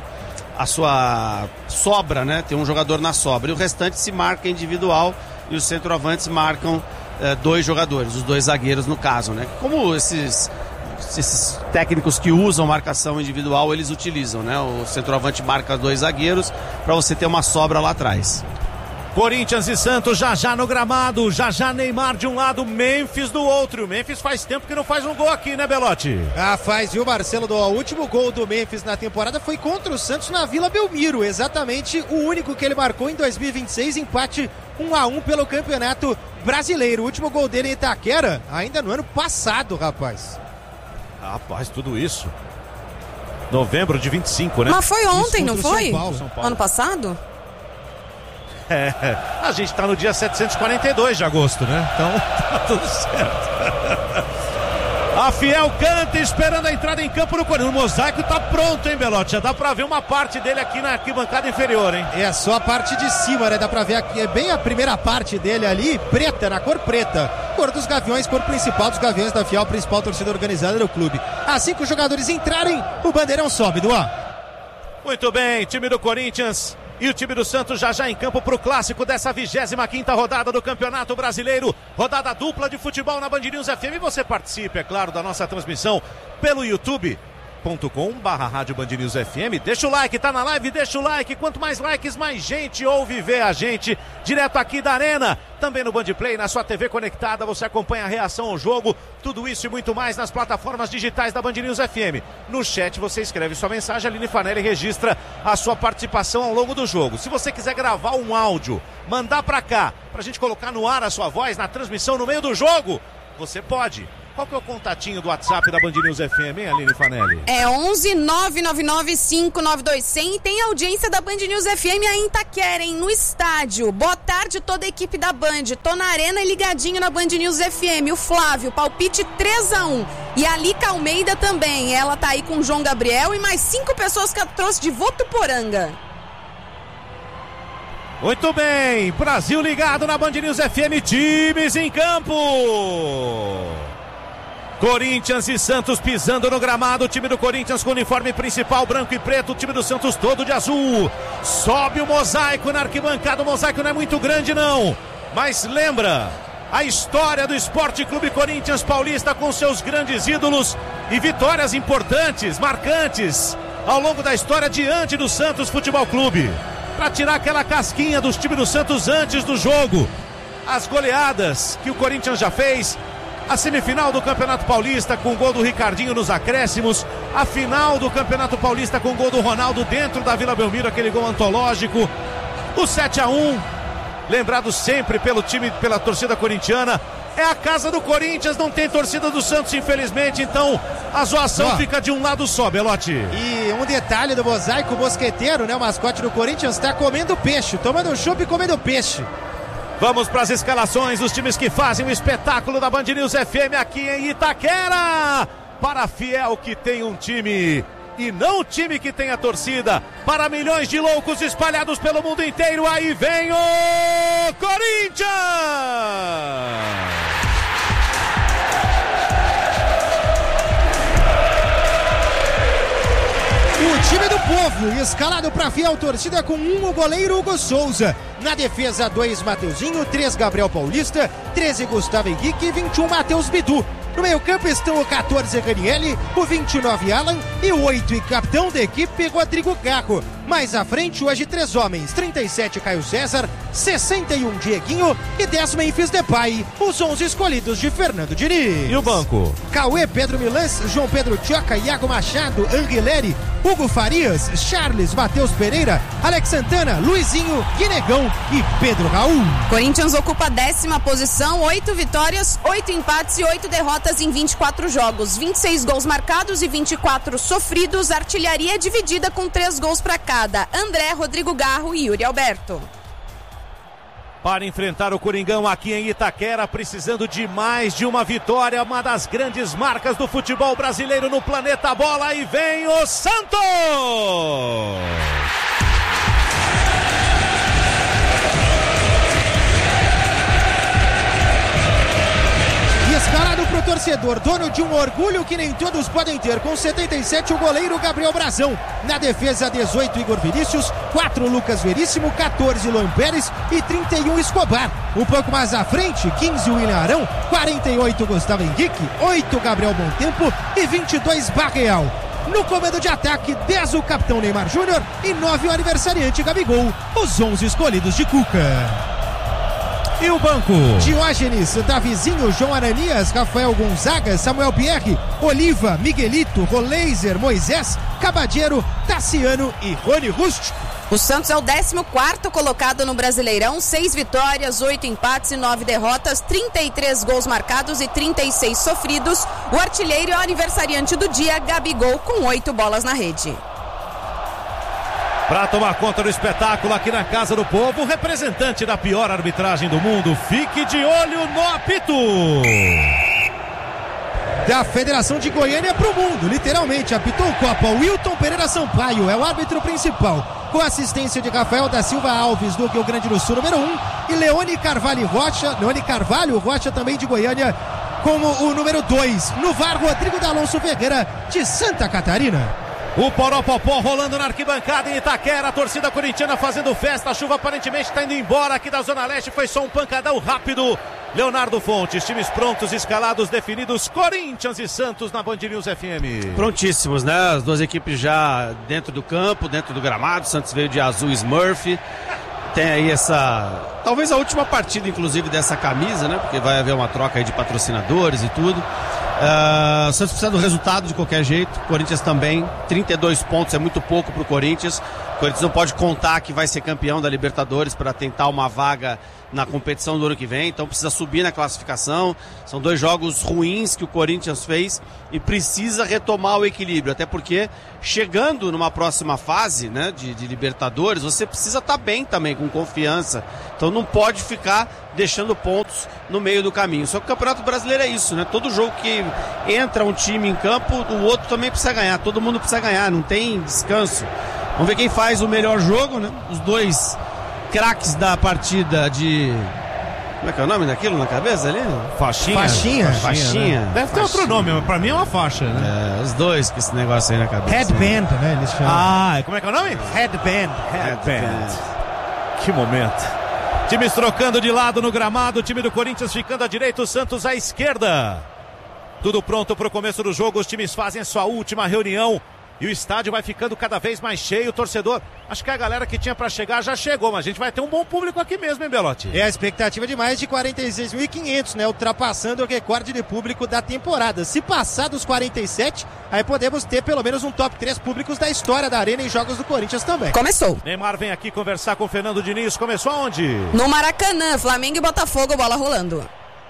sobra, né? Tem um jogador na sobra, e o restante se marca individual, e os centroavantes marcam 2 jogadores, os 2 zagueiros no caso, né? Como esses técnicos que usam marcação individual, eles utilizam, né? O centroavante marca 2 zagueiros para você ter uma sobra lá atrás. Corinthians e Santos já no gramado, já Neymar de um lado, Memphis do outro. O Memphis faz tempo que não faz um gol aqui, né, Belotti? Faz, viu, Marcelo? O último gol do Memphis na temporada foi contra o Santos na Vila Belmiro, exatamente o único que ele marcou em 2026, empate 1-1 pelo Campeonato Brasileiro. O último gol dele em Itaquera, ainda no ano passado, rapaz. Rapaz, tudo isso. Novembro de 25, né? Mas foi ontem, não foi? São Paulo. Ano passado? A gente tá no dia 742 de agosto, né? Então tá tudo certo. A Fiel canta esperando a entrada em campo no Corinthians. O mosaico tá pronto, hein, Belotti? Já dá pra ver uma parte dele aqui na arquibancada inferior, hein? É só a parte de cima, né? Dá pra ver aqui, é bem a primeira parte dele ali, preta, na cor preta. Cor dos Gaviões, cor principal dos Gaviões da Fiel, principal torcida organizada do clube. Assim que os jogadores entrarem, o bandeirão sobe, Duan. Muito bem, time do Corinthians E o time do Santos já em campo para o clássico dessa 25ª rodada do Campeonato Brasileiro. Rodada dupla de futebol na Band News FM. E você participe, é claro, da nossa transmissão pelo youtube.com/Rádio Band News FM. Deixa o like, tá na live, deixa o like. Quanto mais likes, mais gente ouve e vê a gente direto aqui da Arena. Também no Band Play, na sua TV conectada, você acompanha a reação ao jogo. Tudo isso e muito mais nas plataformas digitais da Band News FM. No chat você escreve sua mensagem, a Aline Fanelli registra a sua participação ao longo do jogo. Se você quiser gravar um áudio, mandar pra cá, pra gente colocar no ar a sua voz na transmissão no meio do jogo, você pode. Qual que é o contatinho do WhatsApp da Band News FM, hein, Aline Fanelli? É 11 999 592 100 e tem a audiência da Band News FM aí em Itaquera, hein, no estádio. Boa tarde toda a equipe da Band. Tô na Arena e ligadinho na Band News FM. O Flávio, palpite 3-1. E a Lica Almeida também. Ela tá aí com o João Gabriel e mais 5 pessoas que ela trouxe de Votuporanga. Muito bem, Brasil ligado na Band News FM, times em campo. Corinthians e Santos pisando no gramado, o time do Corinthians com o uniforme principal branco e preto, o time do Santos todo de azul. Sobe o mosaico na arquibancada, o mosaico não é muito grande não, mas lembra a história do Esporte Clube Corinthians Paulista com seus grandes ídolos e vitórias importantes, marcantes ao longo da história diante do Santos Futebol Clube. Para tirar aquela casquinha dos times do Santos antes do jogo, as goleadas que o Corinthians já fez, a semifinal do Campeonato Paulista com o gol do Ricardinho nos acréscimos, a final do Campeonato Paulista com o gol do Ronaldo dentro da Vila Belmiro, aquele gol antológico, o 7-1, lembrado sempre pelo time, pela torcida corintiana. É a casa do Corinthians, não tem torcida do Santos, infelizmente, então a zoação fica de um lado só, Belotti. E um detalhe do mosaico, o mosqueteiro, né, o mascote do Corinthians, está comendo peixe, tomando chopp e comendo peixe. Vamos para as escalações dos times que fazem o espetáculo da Band News FM aqui em Itaquera. Para fiel que tem um time e não o time que tem a torcida. Para milhões de loucos espalhados pelo mundo inteiro, aí vem o Corinthians! O time do povo, escalado para fiel torcida com o goleiro Hugo Souza. Na defesa, 2 Mateuzinho, 3 Gabriel Paulista, 13 Gustavo Henrique e 21 Matheus Bidu. No meio campo estão o 14 Ranieri, o 29 Alan e o 8 e capitão da equipe Rodrigo Garro. Mais à frente, hoje 3 homens, 37 Caio César, 61 Dieguinho e 10 Memphis Depay, os 11 escolhidos de Fernando Diniz. E o banco? Cauê, Pedro Milans, João Pedro Tioca, Iago Machado, Anguileri, Hugo Farias, Charles, Matheus Pereira, Alex Santana, Luizinho, Guinegão e Pedro Raul. Corinthians ocupa a 10ª posição, 8 vitórias, 8 empates e 8 derrotas em 24 jogos, 26 gols marcados e 24 sofridos, artilharia dividida com 3 gols para cada. André, Rodrigo Garro e Yuri Alberto. Para enfrentar o Coringão aqui em Itaquera, precisando de mais de uma vitória, uma das grandes marcas do futebol brasileiro no planeta bola, e vem o Santos! Escalado pro torcedor, dono de um orgulho que nem todos podem ter, com 77 o goleiro Gabriel Brazão. Na defesa, 18 Igor Vinícius, 4 Lucas Veríssimo, 14 Luan Pérez e 31 Escobar. Um pouco mais à frente, 15 William Arão, 48 Gustavo Henrique, 8 Gabriel Montempo e 22 Barreal. No comando de ataque, 10 o capitão Neymar Júnior e 9 o aniversariante Gabigol, os 11 escolhidos de Cuca. E o banco? Diógenes, Davizinho, João Ananias, Rafael Gonzaga, Samuel Pierre, Oliva, Miguelito, Roleiser, Moisés, Cabadeiro, Tassiano e Rony Rústico. O Santos é o 14º colocado no Brasileirão, 6 vitórias, 8 empates e 9 derrotas, 33 gols marcados e 36 sofridos. O artilheiro é o aniversariante do dia, Gabigol, com 8 bolas na rede. Para tomar conta do espetáculo aqui na Casa do Povo, o representante da pior arbitragem do mundo, fique de olho no apito. Da Federação de Goiânia para o mundo, literalmente, apitou Copa. Wilton Pereira Sampaio é o árbitro principal, com assistência de Rafael da Silva Alves, do Rio Grande do Sul, número 1, e Leone Carvalho Rocha, também de Goiânia, como o número 2. No VAR, Rodrigo D'Alonso Ferreira, de Santa Catarina. O Poropopó rolando na arquibancada em Itaquera, a torcida corintiana fazendo festa, a chuva aparentemente está indo embora aqui da Zona Leste, foi só um pancadão rápido. Leonardo Fontes, times prontos, escalados, definidos, Corinthians e Santos na Band News FM. Prontíssimos, né? As duas equipes já dentro do campo, dentro do gramado, Santos veio de azul Smurf. Tem aí talvez a última partida, inclusive, dessa camisa, né? Porque vai haver uma troca aí de patrocinadores e tudo. O Santos precisa do resultado de qualquer jeito. Corinthians também. 32 pontos é muito pouco pro Corinthians. O Corinthians não pode contar que vai ser campeão da Libertadores para tentar uma vaga na competição do ano que vem, então precisa subir na classificação. São 2 jogos ruins que o Corinthians fez e precisa retomar o equilíbrio, até porque chegando numa próxima fase, né, de Libertadores, você precisa estar bem também, com confiança, então não pode ficar deixando pontos no meio do caminho. Só que o Campeonato Brasileiro é isso, né? Todo jogo que entra um time em campo, o outro também precisa ganhar, todo mundo precisa ganhar, não tem descanso. Vamos ver quem faz o melhor jogo, né? Os 2 craques da partida de... Como é que é o nome daquilo na cabeça ali? Faixinha. Né? Deve ter outro nome, mas pra mim é uma faixa, né? Os 2 com esse negócio aí na cabeça. Headband, né? Eles chamam. Como é que é o nome? Headband. Que momento. Times trocando de lado no gramado, o time do Corinthians ficando à direita, o Santos à esquerda. Tudo pronto para o começo do jogo, os times fazem a sua última reunião. E o estádio vai ficando cada vez mais cheio, o torcedor. Acho que a galera que tinha pra chegar já chegou, mas a gente vai ter um bom público aqui mesmo, hein, Belotti? É a expectativa de mais de 46.500, né? Ultrapassando o recorde de público da temporada. Se passar dos 47, aí podemos ter pelo menos um top 3 públicos da história da Arena em jogos do Corinthians também. Começou. Neymar vem aqui conversar com o Fernando Diniz. Começou aonde? No Maracanã, Flamengo e Botafogo, bola rolando.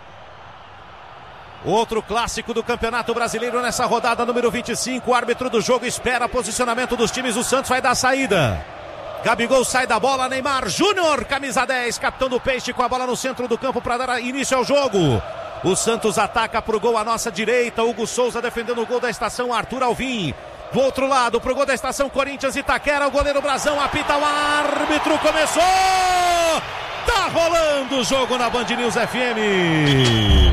Outro clássico do Campeonato Brasileiro nessa rodada número 25. O árbitro do jogo espera posicionamento dos times. O Santos vai dar a saída. Gabigol sai da bola. Neymar Júnior, camisa 10, capitão do Peixe, com a bola no centro do campo para dar início ao jogo. O Santos ataca pro gol à nossa direita. Hugo Souza defendendo o gol da Estação. Arthur Alvim. Do outro lado, pro gol da Estação, Corinthians Itaquera. O goleiro Brazão apita, o árbitro começou. Tá rolando o jogo na Band News FM.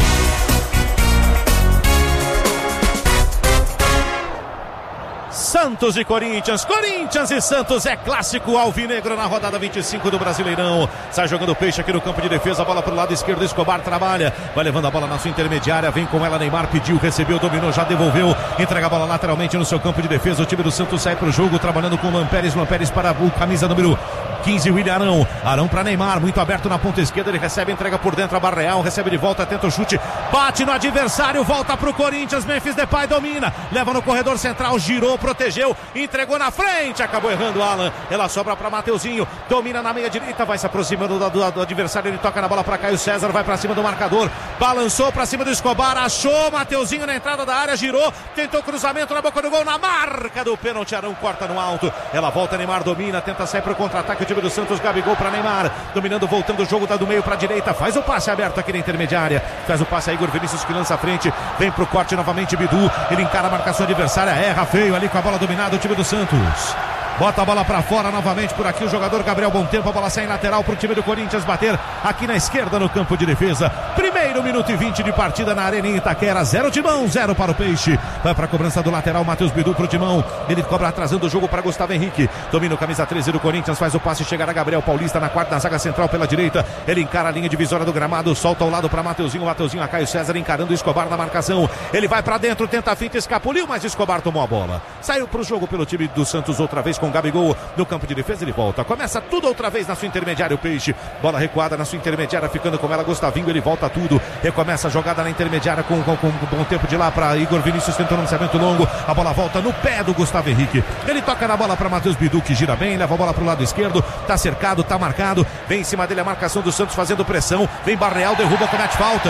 Santos e Corinthians, Corinthians e Santos é clássico alvinegro na rodada 25 do Brasileirão. Sai jogando Peixe aqui no campo de defesa, a bola pro lado esquerdo, Escobar trabalha, vai levando a bola na sua intermediária, vem com ela Neymar, pediu, recebeu, dominou, já devolveu, entrega a bola lateralmente no seu campo de defesa. O time do Santos sai pro jogo, trabalhando com o Lampérez para o camisa número 15, William Arão. Arão para Neymar, muito aberto na ponta esquerda, ele recebe, entrega por dentro a Barreal, recebe de volta, tenta o chute, bate no adversário, volta pro Corinthians, Memphis Depay domina, leva no corredor central, girou, protegeu, entregou na frente, acabou errando Alan, ela sobra para Mateuzinho, domina na meia direita, vai se aproximando do adversário, ele toca na bola para Caio César, vai para cima do marcador, balançou para cima do Escobar, achou Mateuzinho na entrada da área, girou, tentou cruzamento na boca do gol, na marca do pênalti, Arão corta no alto, ela volta, Neymar domina, tenta sair para o contra-ataque, o time do Santos, Gabigol para Neymar, dominando, voltando o jogo, tá do meio para a direita, faz o passe aberto aqui na intermediária, faz o passe a Igor Vinícius que lança a frente, vem pro corte novamente Bidu, ele encara a marcação adversária, erra feio ali com a bola dominada, o time do Santos. Bota a bola pra fora novamente por aqui o jogador Gabriel Bontempo, a bola sai em lateral pro time do Corinthians bater aqui na esquerda no campo de defesa. Primeiro minuto e 20 de partida na Arena em Itaquera, 0 Timão, 0 para o Peixe. Vai pra cobrança do lateral, Matheus Bidu pro Timão. Ele cobra atrasando o jogo para Gustavo Henrique. Domina o camisa 13 do Corinthians, faz o passe, chegará Gabriel Paulista na quarta, na zaga central pela direita. Ele encara a linha divisória do gramado, solta ao lado para Mateuzinho, a Caio César encarando o Escobar na marcação. Ele vai pra dentro, tenta a finta, escapuliu, mas Escobar tomou a bola. Saiu pro jogo pelo time do Santos outra vez com Gabigol no campo de defesa, ele volta, começa tudo outra vez na sua intermediária, o Peixe, bola recuada na sua intermediária, ficando com ela Gustavinho, ele volta tudo, recomeça a jogada na intermediária com bom tempo de lá para Igor Vinícius, tentando um lançamento longo, a bola volta no pé do Gustavo Henrique, ele toca na bola para Matheus Bidu, que gira bem, leva a bola pro lado esquerdo, tá cercado, tá marcado, vem em cima dele a marcação do Santos fazendo pressão, vem Barreal, derruba, comete falta.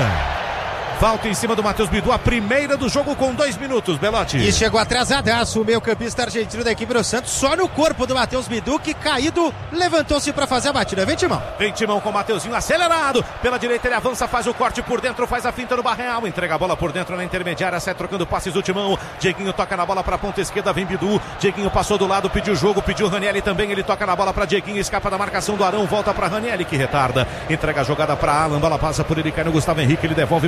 Falta em cima do Matheus Bidu, a primeira do jogo com 2 minutos, Belotti. E chegou atrasadaço o meio-campista argentino da equipe do Santos, só no corpo do Matheus Bidu, que caído, levantou-se para fazer a batida. Vem Timão. Vem Timão com o Mateuzinho acelerado, pela direita ele avança, faz o corte por dentro, faz a finta no Barreal, entrega a bola por dentro na intermediária, sai trocando passes do Timão, Dieguinho toca na bola para a ponta esquerda, vem Bidu, Dieguinho passou do lado, pediu jogo, pediu Ranieri também, ele toca na bola para Dieguinho, escapa da marcação do Arão, volta para Ranieri que retarda, entrega a jogada para Alan, bola passa por ele, cai no Gustavo Henrique, ele devolve para o Alan,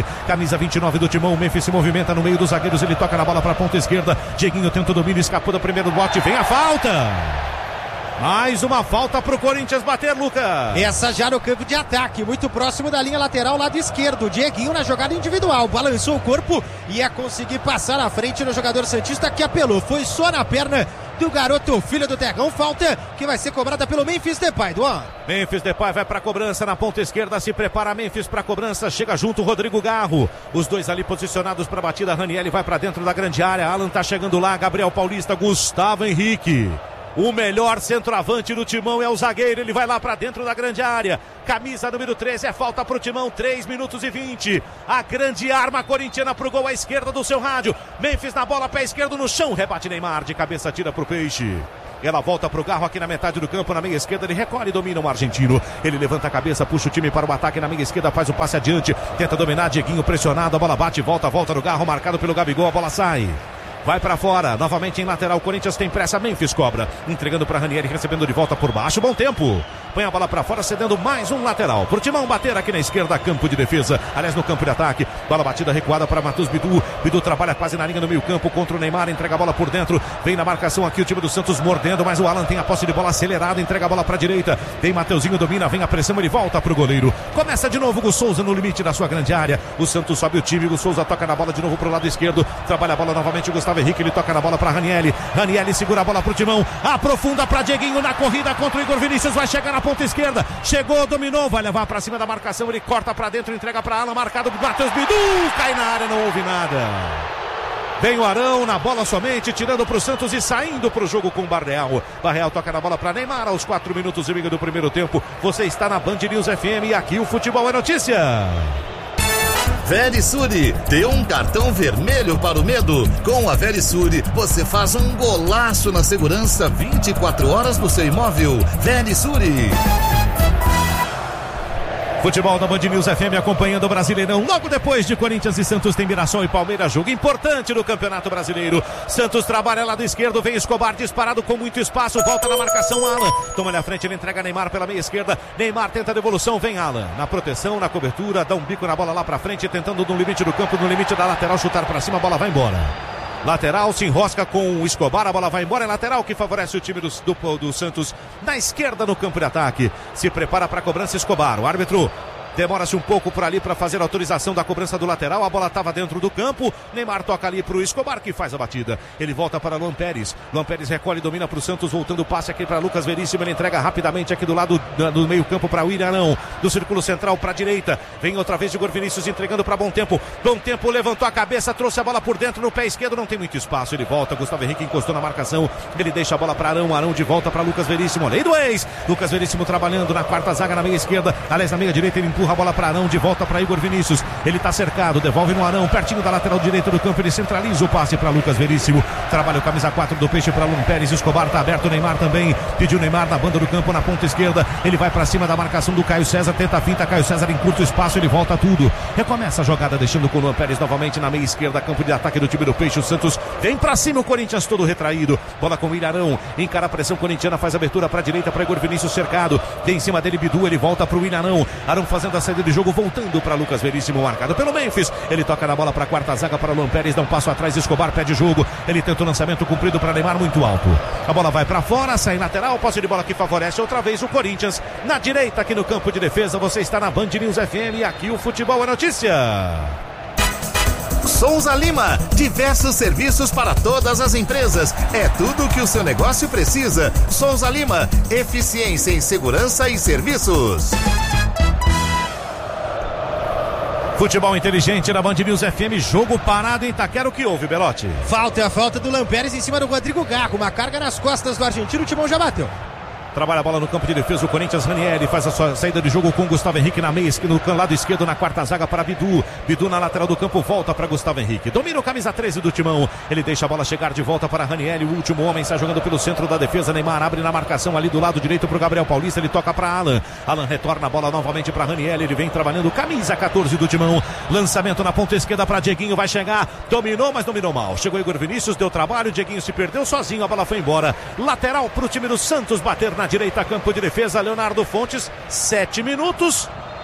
foi. Camisa 29 do Timão, o Memphis se movimenta no meio dos zagueiros, ele toca na bola para a ponta esquerda. Dieguinho tenta o domínio, escapou do primeiro bote, vem a falta. Mais uma falta pro Corinthians bater, Lucas. Essa já no campo de ataque, muito próximo da linha lateral, lado esquerdo. Dieguinho na jogada individual, balançou o corpo e ia conseguir passar na frente no jogador santista que apelou. Foi só na perna do garoto, filho do Terrão. Falta que vai ser cobrada pelo Memphis Depay, Duan. Memphis Depay vai pra cobrança na ponta esquerda, se prepara Memphis pra cobrança, chega junto o Rodrigo Garro. Os dois ali posicionados pra batida, Ranieri vai pra dentro da grande área, Alan tá chegando lá, Gabriel Paulista, Gustavo Henrique. O melhor centroavante do Timão é o zagueiro, ele vai lá pra dentro da grande área. Camisa número 13, é falta pro Timão, 3 minutos e 20. A grande arma corintiana pro gol à esquerda do seu rádio. Memphis na bola, pé esquerdo no chão, rebate Neymar, de cabeça tira pro Peixe. Ela volta pro Garro aqui na metade do campo, na meia esquerda, ele recolhe e domina o argentino. Ele levanta a cabeça, puxa o time para o ataque na meia esquerda, faz o passe adiante, tenta dominar, Dieguinho pressionado, a bola bate, volta no Garro, marcado pelo Gabigol, a bola sai. Vai pra fora, novamente em lateral, Corinthians tem pressa, Memphis cobra, entregando pra Ranieri, recebendo de volta por baixo, bom tempo. Põe a bola pra fora, cedendo mais um lateral. Pro Timão bater aqui na esquerda, campo de defesa, aliás no campo de ataque. Bola batida recuada para Matheus Bidu. Bidu trabalha quase na linha do meio campo contra o Neymar, entrega a bola por dentro. Vem na marcação aqui o time do Santos mordendo, mas o Alan tem a posse de bola acelerada, entrega a bola pra direita. Vem Mateuzinho, domina, vem a pressão, ele volta pro goleiro. Começa de novo o Gus Souza no limite da sua grande área. O Santos sobe o time, o Gus Souza toca na bola de novo pro lado esquerdo. Trabalha a bola novamente o Gustavo Henrique, ele toca na bola para Ranieri. Ranieri segura a bola pro Timão, aprofunda para Dieguinho na corrida contra o Igor Vinícius, vai chegar na ponta esquerda, chegou, dominou, vai levar para cima da marcação, ele corta para dentro, entrega para Alan, marcado por Matheus Bidu, cai na área, não houve nada. Vem o Arão na bola somente, tirando para o Santos e saindo para o jogo com o Barreal. Barreal toca na bola para Neymar aos 4 minutos e meio do primeiro tempo. Você está na Band News FM e aqui o futebol é notícia. Verisure, dê um cartão vermelho para o medo. Com a Verisure, você faz um golaço na segurança 24 horas do seu imóvel. Verisure. Futebol da Band News FM acompanhando o Brasileirão. Logo depois de Corinthians e Santos tem Mirassol e Palmeiras. Jogo importante no Campeonato Brasileiro. Santos trabalha lado esquerdo. Vem Escobar disparado com muito espaço. Volta na marcação Alan. Toma na frente, ele entrega Neymar pela meia esquerda. Neymar tenta a devolução. Vem Alan. Na proteção, na cobertura. Dá um bico na bola lá pra frente. Tentando no limite do campo, no limite da lateral. Chutar pra cima. A bola vai embora. Lateral se enrosca com o Escobar, a bola vai embora, é lateral que favorece o time do Santos na esquerda no campo de ataque. Se prepara para a cobrança Escobar, o árbitro demora-se um pouco por ali para fazer a autorização da cobrança do lateral. A bola estava dentro do campo. Neymar toca ali para o Escobar que faz a batida. Ele volta para Luan Pérez. Luan Pérez recolhe e domina para o Santos. Voltando o passe aqui para Lucas Veríssimo. Ele entrega rapidamente aqui do lado do meio campo para o William Arão. Do círculo central para a direita. Vem outra vez Igor Vinícius entregando para Bom Tempo. Bom Tempo levantou a cabeça, trouxe a bola por dentro no pé esquerdo. Não tem muito espaço. Ele volta. Gustavo Henrique encostou na marcação. Ele deixa a bola para Arão. Arão de volta para Lucas Veríssimo. Lei do ex. Lucas Veríssimo trabalhando na quarta zaga na meia esquerda. Aliás, na meia direita ele empurra a bola para Arão. De volta para Igor Vinícius, ele está cercado, devolve no Arão, pertinho da lateral direita do campo, ele centraliza o passe para Lucas Veríssimo, trabalha o camisa 4 do Peixe para Luan Pérez, Escobar está aberto, Neymar também, pediu Neymar na banda do campo, na ponta esquerda, ele vai para cima da marcação do Caio César, tenta a finta, Caio César encurta o espaço, ele volta tudo, recomeça a jogada, deixando com o Luan Pérez novamente na meia esquerda, campo de ataque do time do Peixe, o Santos vem para cima, o Corinthians todo retraído, bola com o Ilharão, encara a pressão corintiana, faz abertura para a direita, para Igor Vinícius cercado, tem em cima dele Bidu, ele volta para o Ilharão, Arão fazendo a saída de jogo, voltando para Lucas Veríssimo, marcado pelo Memphis, ele toca na bola para a quarta zaga para Luan Pérez, dá um passo atrás, Escobar pede jogo, ele tenta o lançamento comprido para Neymar muito alto, a bola vai para fora, sai lateral, posse de bola que favorece outra vez o Corinthians, na direita aqui no campo de defesa, você está na Band News FM e aqui o futebol é notícia. Souza Lima, diversos serviços para todas as empresas, é tudo o que o seu negócio precisa. Souza Lima, eficiência em segurança e serviços. Futebol inteligente na Band News FM, jogo parado em Itaquera, o que houve, Belotti? Falta do Luan Pérez em cima do Rodrigo Garro, uma carga nas costas do argentino, o Timão já bateu. Trabalha a bola no campo de defesa, o Corinthians, Ranieri faz a sua saída de jogo com Gustavo Henrique na meia, no lado esquerdo, na quarta zaga para Bidu. Bidu na lateral do campo, volta para Gustavo Henrique. Domina o camisa 13 do Timão. Ele deixa a bola chegar de volta para Ranieri, o último homem está jogando pelo centro da defesa. Neymar abre na marcação ali do lado direito para o Gabriel Paulista, ele toca para Alan. Alan retorna a bola novamente para Ranieri, ele vem trabalhando, camisa 14 do Timão. Lançamento na ponta esquerda para Dieguinho, vai chegar, dominou, mas dominou mal. Chegou Igor Vinícius, deu trabalho, Dieguinho se perdeu sozinho, a bola foi embora. Lateral para o time do Santos bater na direita, campo de defesa, Leonardo Fontes, 7 minutos.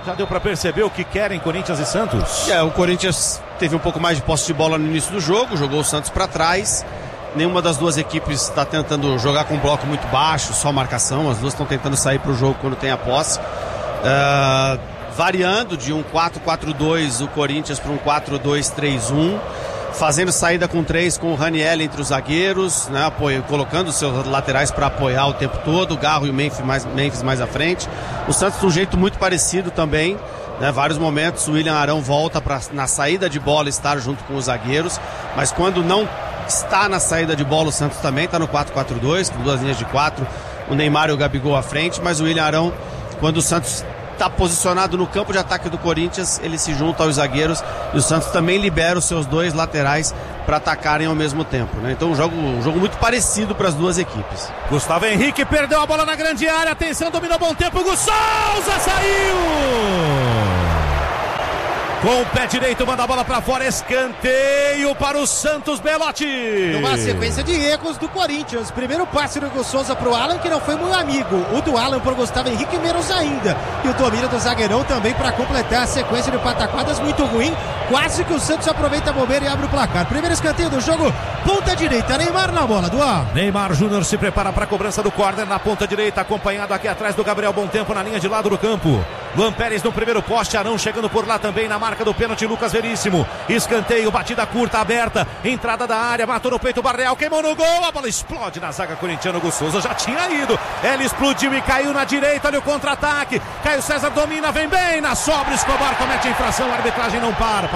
Já deu para perceber o que querem Corinthians e Santos? O Corinthians teve um pouco mais de posse de bola no início do jogo, jogou o Santos para trás. Nenhuma das duas equipes está tentando jogar com um bloco muito baixo, só marcação. As duas estão tentando sair para o jogo quando tem a posse. Variando de um 4-4-2 o Corinthians para um 4-2-3-1. Fazendo saída com 3 com o Raniel entre os zagueiros, né, colocando os seus laterais para apoiar o tempo todo, o Garro e o Memphis mais à frente. O Santos de um jeito muito parecido também, né, vários momentos o William Arão volta para na saída de bola estar junto com os zagueiros, mas quando não está na saída de bola o Santos também está no 4-4-2, com 2 linhas de 4, o Neymar e o Gabigol à frente, mas o William Arão, quando o Santos está posicionado no campo de ataque do Corinthians, ele se junta aos zagueiros e o Santos também libera os seus 2 laterais para atacarem ao mesmo tempo, né? Então um jogo muito parecido para as duas equipes. Gustavo Henrique perdeu a bola na grande área, atenção, dominou bom tempo, o Gus Souza saiu! Com o pé direito, manda a bola pra fora, escanteio para o Santos, Belotti. Numa sequência de erros do Corinthians. Primeiro passe do Hugo Souza pro Alan, que não foi muito amigo. O do Alan pro Gustavo Henrique, menos ainda. E o domínio do zagueirão também para completar a sequência de pataquadas muito ruim. Quase que o Santos aproveita a bobeira e abre o placar. Primeiro escanteio do jogo, ponta direita. Neymar na bola, Duá. Neymar Júnior se prepara para a cobrança do córner na ponta direita, acompanhado aqui atrás do Gabriel Bom Tempo na linha de lado do campo. Luan Pérez no primeiro poste, Arão chegando por lá também na marca do pênalti, Lucas Veríssimo. Escanteio, batida curta, aberta, entrada da área, matou no peito o Barreal, queimou no gol, a bola explode na zaga corintiana, o Gus Souza já tinha ido. Ela explodiu e caiu na direita, olha o contra-ataque. Caio César domina, vem bem na sobra, Escobar comete a infração, a arbitragem não para,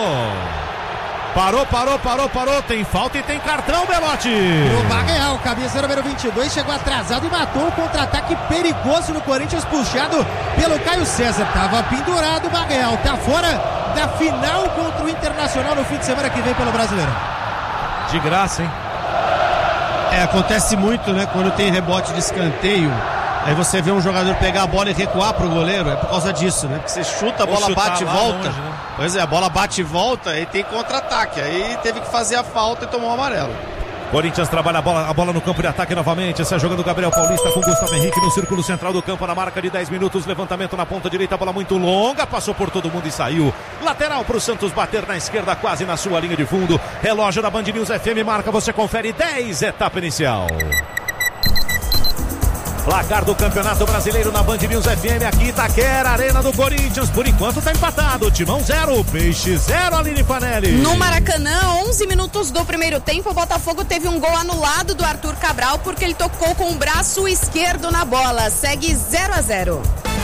Parou, tem falta e tem cartão, Belotti. O Barreal, camisa número 22, chegou atrasado e matou o contra-ataque perigoso no Corinthians, puxado pelo Caio César. Tava pendurado o Barreal, tá fora da final contra o Internacional no fim de semana que vem pelo Brasileirão. De graça, hein? Acontece muito, né, quando tem rebote de escanteio. Aí você vê um jogador pegar a bola e recuar pro goleiro, é por causa disso, né? Porque você chuta, a bola bate e volta. Longe, né? Pois é, a bola bate e volta e tem contra-ataque. Aí teve que fazer a falta e tomou um amarelo. Corinthians trabalha a bola no campo de ataque novamente. Sai jogando Gabriel Paulista com Gustavo Henrique no círculo central do campo na marca de 10 minutos. Levantamento na ponta direita, bola muito longa, passou por todo mundo e saiu. Lateral para o Santos bater na esquerda, quase na sua linha de fundo. Relógio da Band News FM marca, você confere 10, etapa inicial. Placar do Campeonato Brasileiro na Band News FM, aqui Itaquera, Arena do Corinthians. Por enquanto tá empatado, Timão 0, Peixe 0, Aline Fanelli. No Maracanã, 11 minutos do primeiro tempo, o Botafogo teve um gol anulado do Arthur Cabral porque ele tocou com o braço esquerdo na bola. Segue 0-0.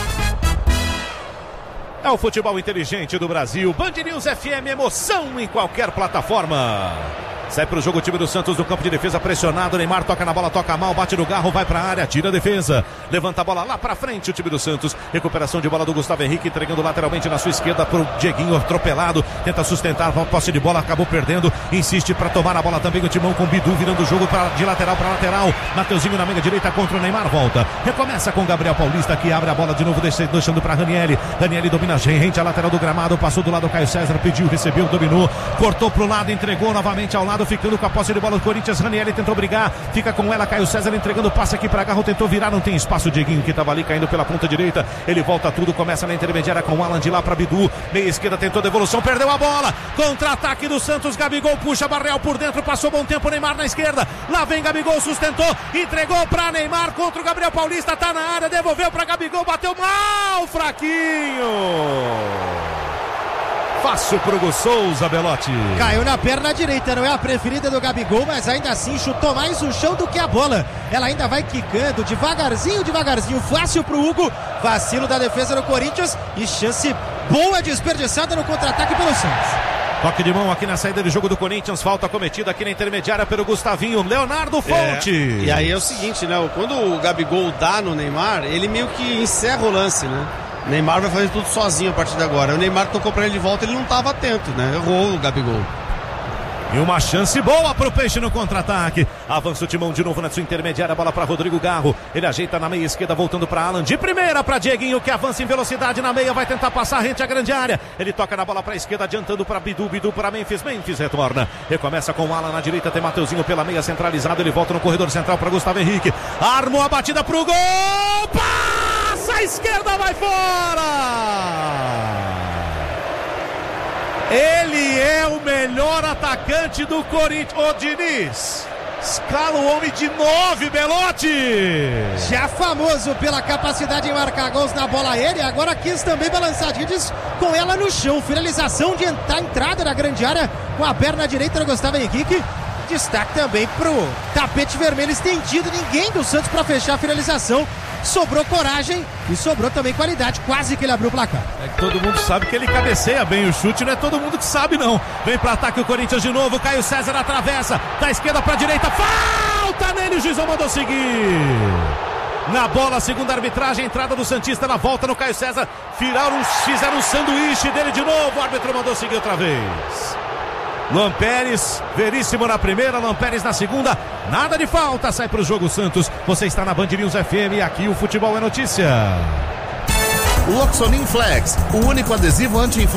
É o futebol inteligente do Brasil. Band News FM, emoção em qualquer plataforma. Sai pro jogo o time do Santos no campo de defesa, pressionado. Neymar toca na bola, toca mal, bate no Garro, vai pra área, tira a defesa. Levanta a bola lá pra frente o time do Santos. Recuperação de bola do Gustavo Henrique, entregando lateralmente na sua esquerda pro Dieguinho, atropelado. Tenta sustentar, posse de bola, acabou perdendo. Insiste pra tomar a bola também o Timão com Bidu, virando o jogo de lateral pra lateral. Mateuzinho na meia direita contra o Neymar, volta. Recomeça com Gabriel Paulista, que abre a bola de novo, deixando pra Ranieri. Ranieri domina rente a lateral do gramado, passou do lado do Caio César, pediu, recebeu, dominou. Cortou pro lado, entregou novamente ao lado, ficando com a posse de bola do Corinthians. Ranieri tentou brigar, fica com ela, Caio César entregando o passe aqui para Garro, tentou virar, não tem espaço, o Dieguinho que estava ali caindo pela ponta direita, ele volta tudo, começa na intermediária com o Alan de lá para Bidu, meia esquerda, tentou devolução, perdeu a bola, contra-ataque do Santos, Gabigol puxa, Barreal por dentro, passou bom tempo, Neymar na esquerda, lá vem Gabigol, sustentou, entregou para Neymar contra o Gabriel Paulista, tá na área, devolveu para Gabigol, bateu mal, fraquinho. Fácil pro Gus Souza, Belotti. Caiu na perna direita, não é a preferida do Gabigol, mas ainda assim chutou mais o chão do que a bola. Ela ainda vai quicando, devagarzinho, fácil pro Hugo. Vacilo da defesa do Corinthians e chance boa desperdiçada no contra-ataque pelo Santos. Toque de mão aqui na saída de jogo do Corinthians, falta cometida aqui na intermediária pelo Gustavinho, Leonardo Fonte. E aí é o seguinte, né? Quando o Gabigol dá no Neymar, ele meio que encerra o lance, né? O Neymar vai fazer tudo sozinho a partir de agora. O Neymar tocou pra ele de volta, ele não estava atento, né? Errou o Gabigol. E uma chance boa pro Peixe no contra-ataque. Avança o Timão de novo na sua intermediária, bola para Rodrigo Garro. Ele ajeita na meia esquerda, voltando para Alan. De primeira para Dieguinho, que avança em velocidade na meia, vai tentar passar rente à grande área. Ele toca na bola para a esquerda, adiantando para Bidu, Bidu para Memphis. Memphis retorna. Recomeça com o Alan na direita, tem Mateuzinho pela meia centralizado. Ele volta no corredor central para Gustavo Henrique. Armou a batida pro gol. Passa Na esquerda vai fora! Ele é o melhor atacante do Corinthians. Ô Diniz, escala o homem de 9, Belotti. Já famoso pela capacidade de marcar gols na bola aérea, agora quis também balançar Diniz com ela no chão. Finalização de entrada na grande área com a perna direita do Gustavo Henrique. Destaque também pro tapete vermelho estendido. Ninguém do Santos para fechar a finalização. Sobrou coragem e sobrou também qualidade. Quase que ele abriu o placar. É que todo mundo sabe que ele cabeceia bem o chute. Não é todo mundo que sabe, não. Vem para ataque o Corinthians de novo. Caio César atravessa. Da esquerda para direita. Falta nele. O juizão mandou seguir. Na bola, segunda arbitragem. Entrada do Santista na volta no Caio César. Fizeram um sanduíche dele de novo. O árbitro mandou seguir outra vez. Luan Pérez, Veríssimo na primeira, Luan Pérez na segunda, nada de falta, sai pro jogo Santos. Você está na Band News FM, aqui o futebol é notícia. Loxonin Flex, o único adesivo anti-inflamatório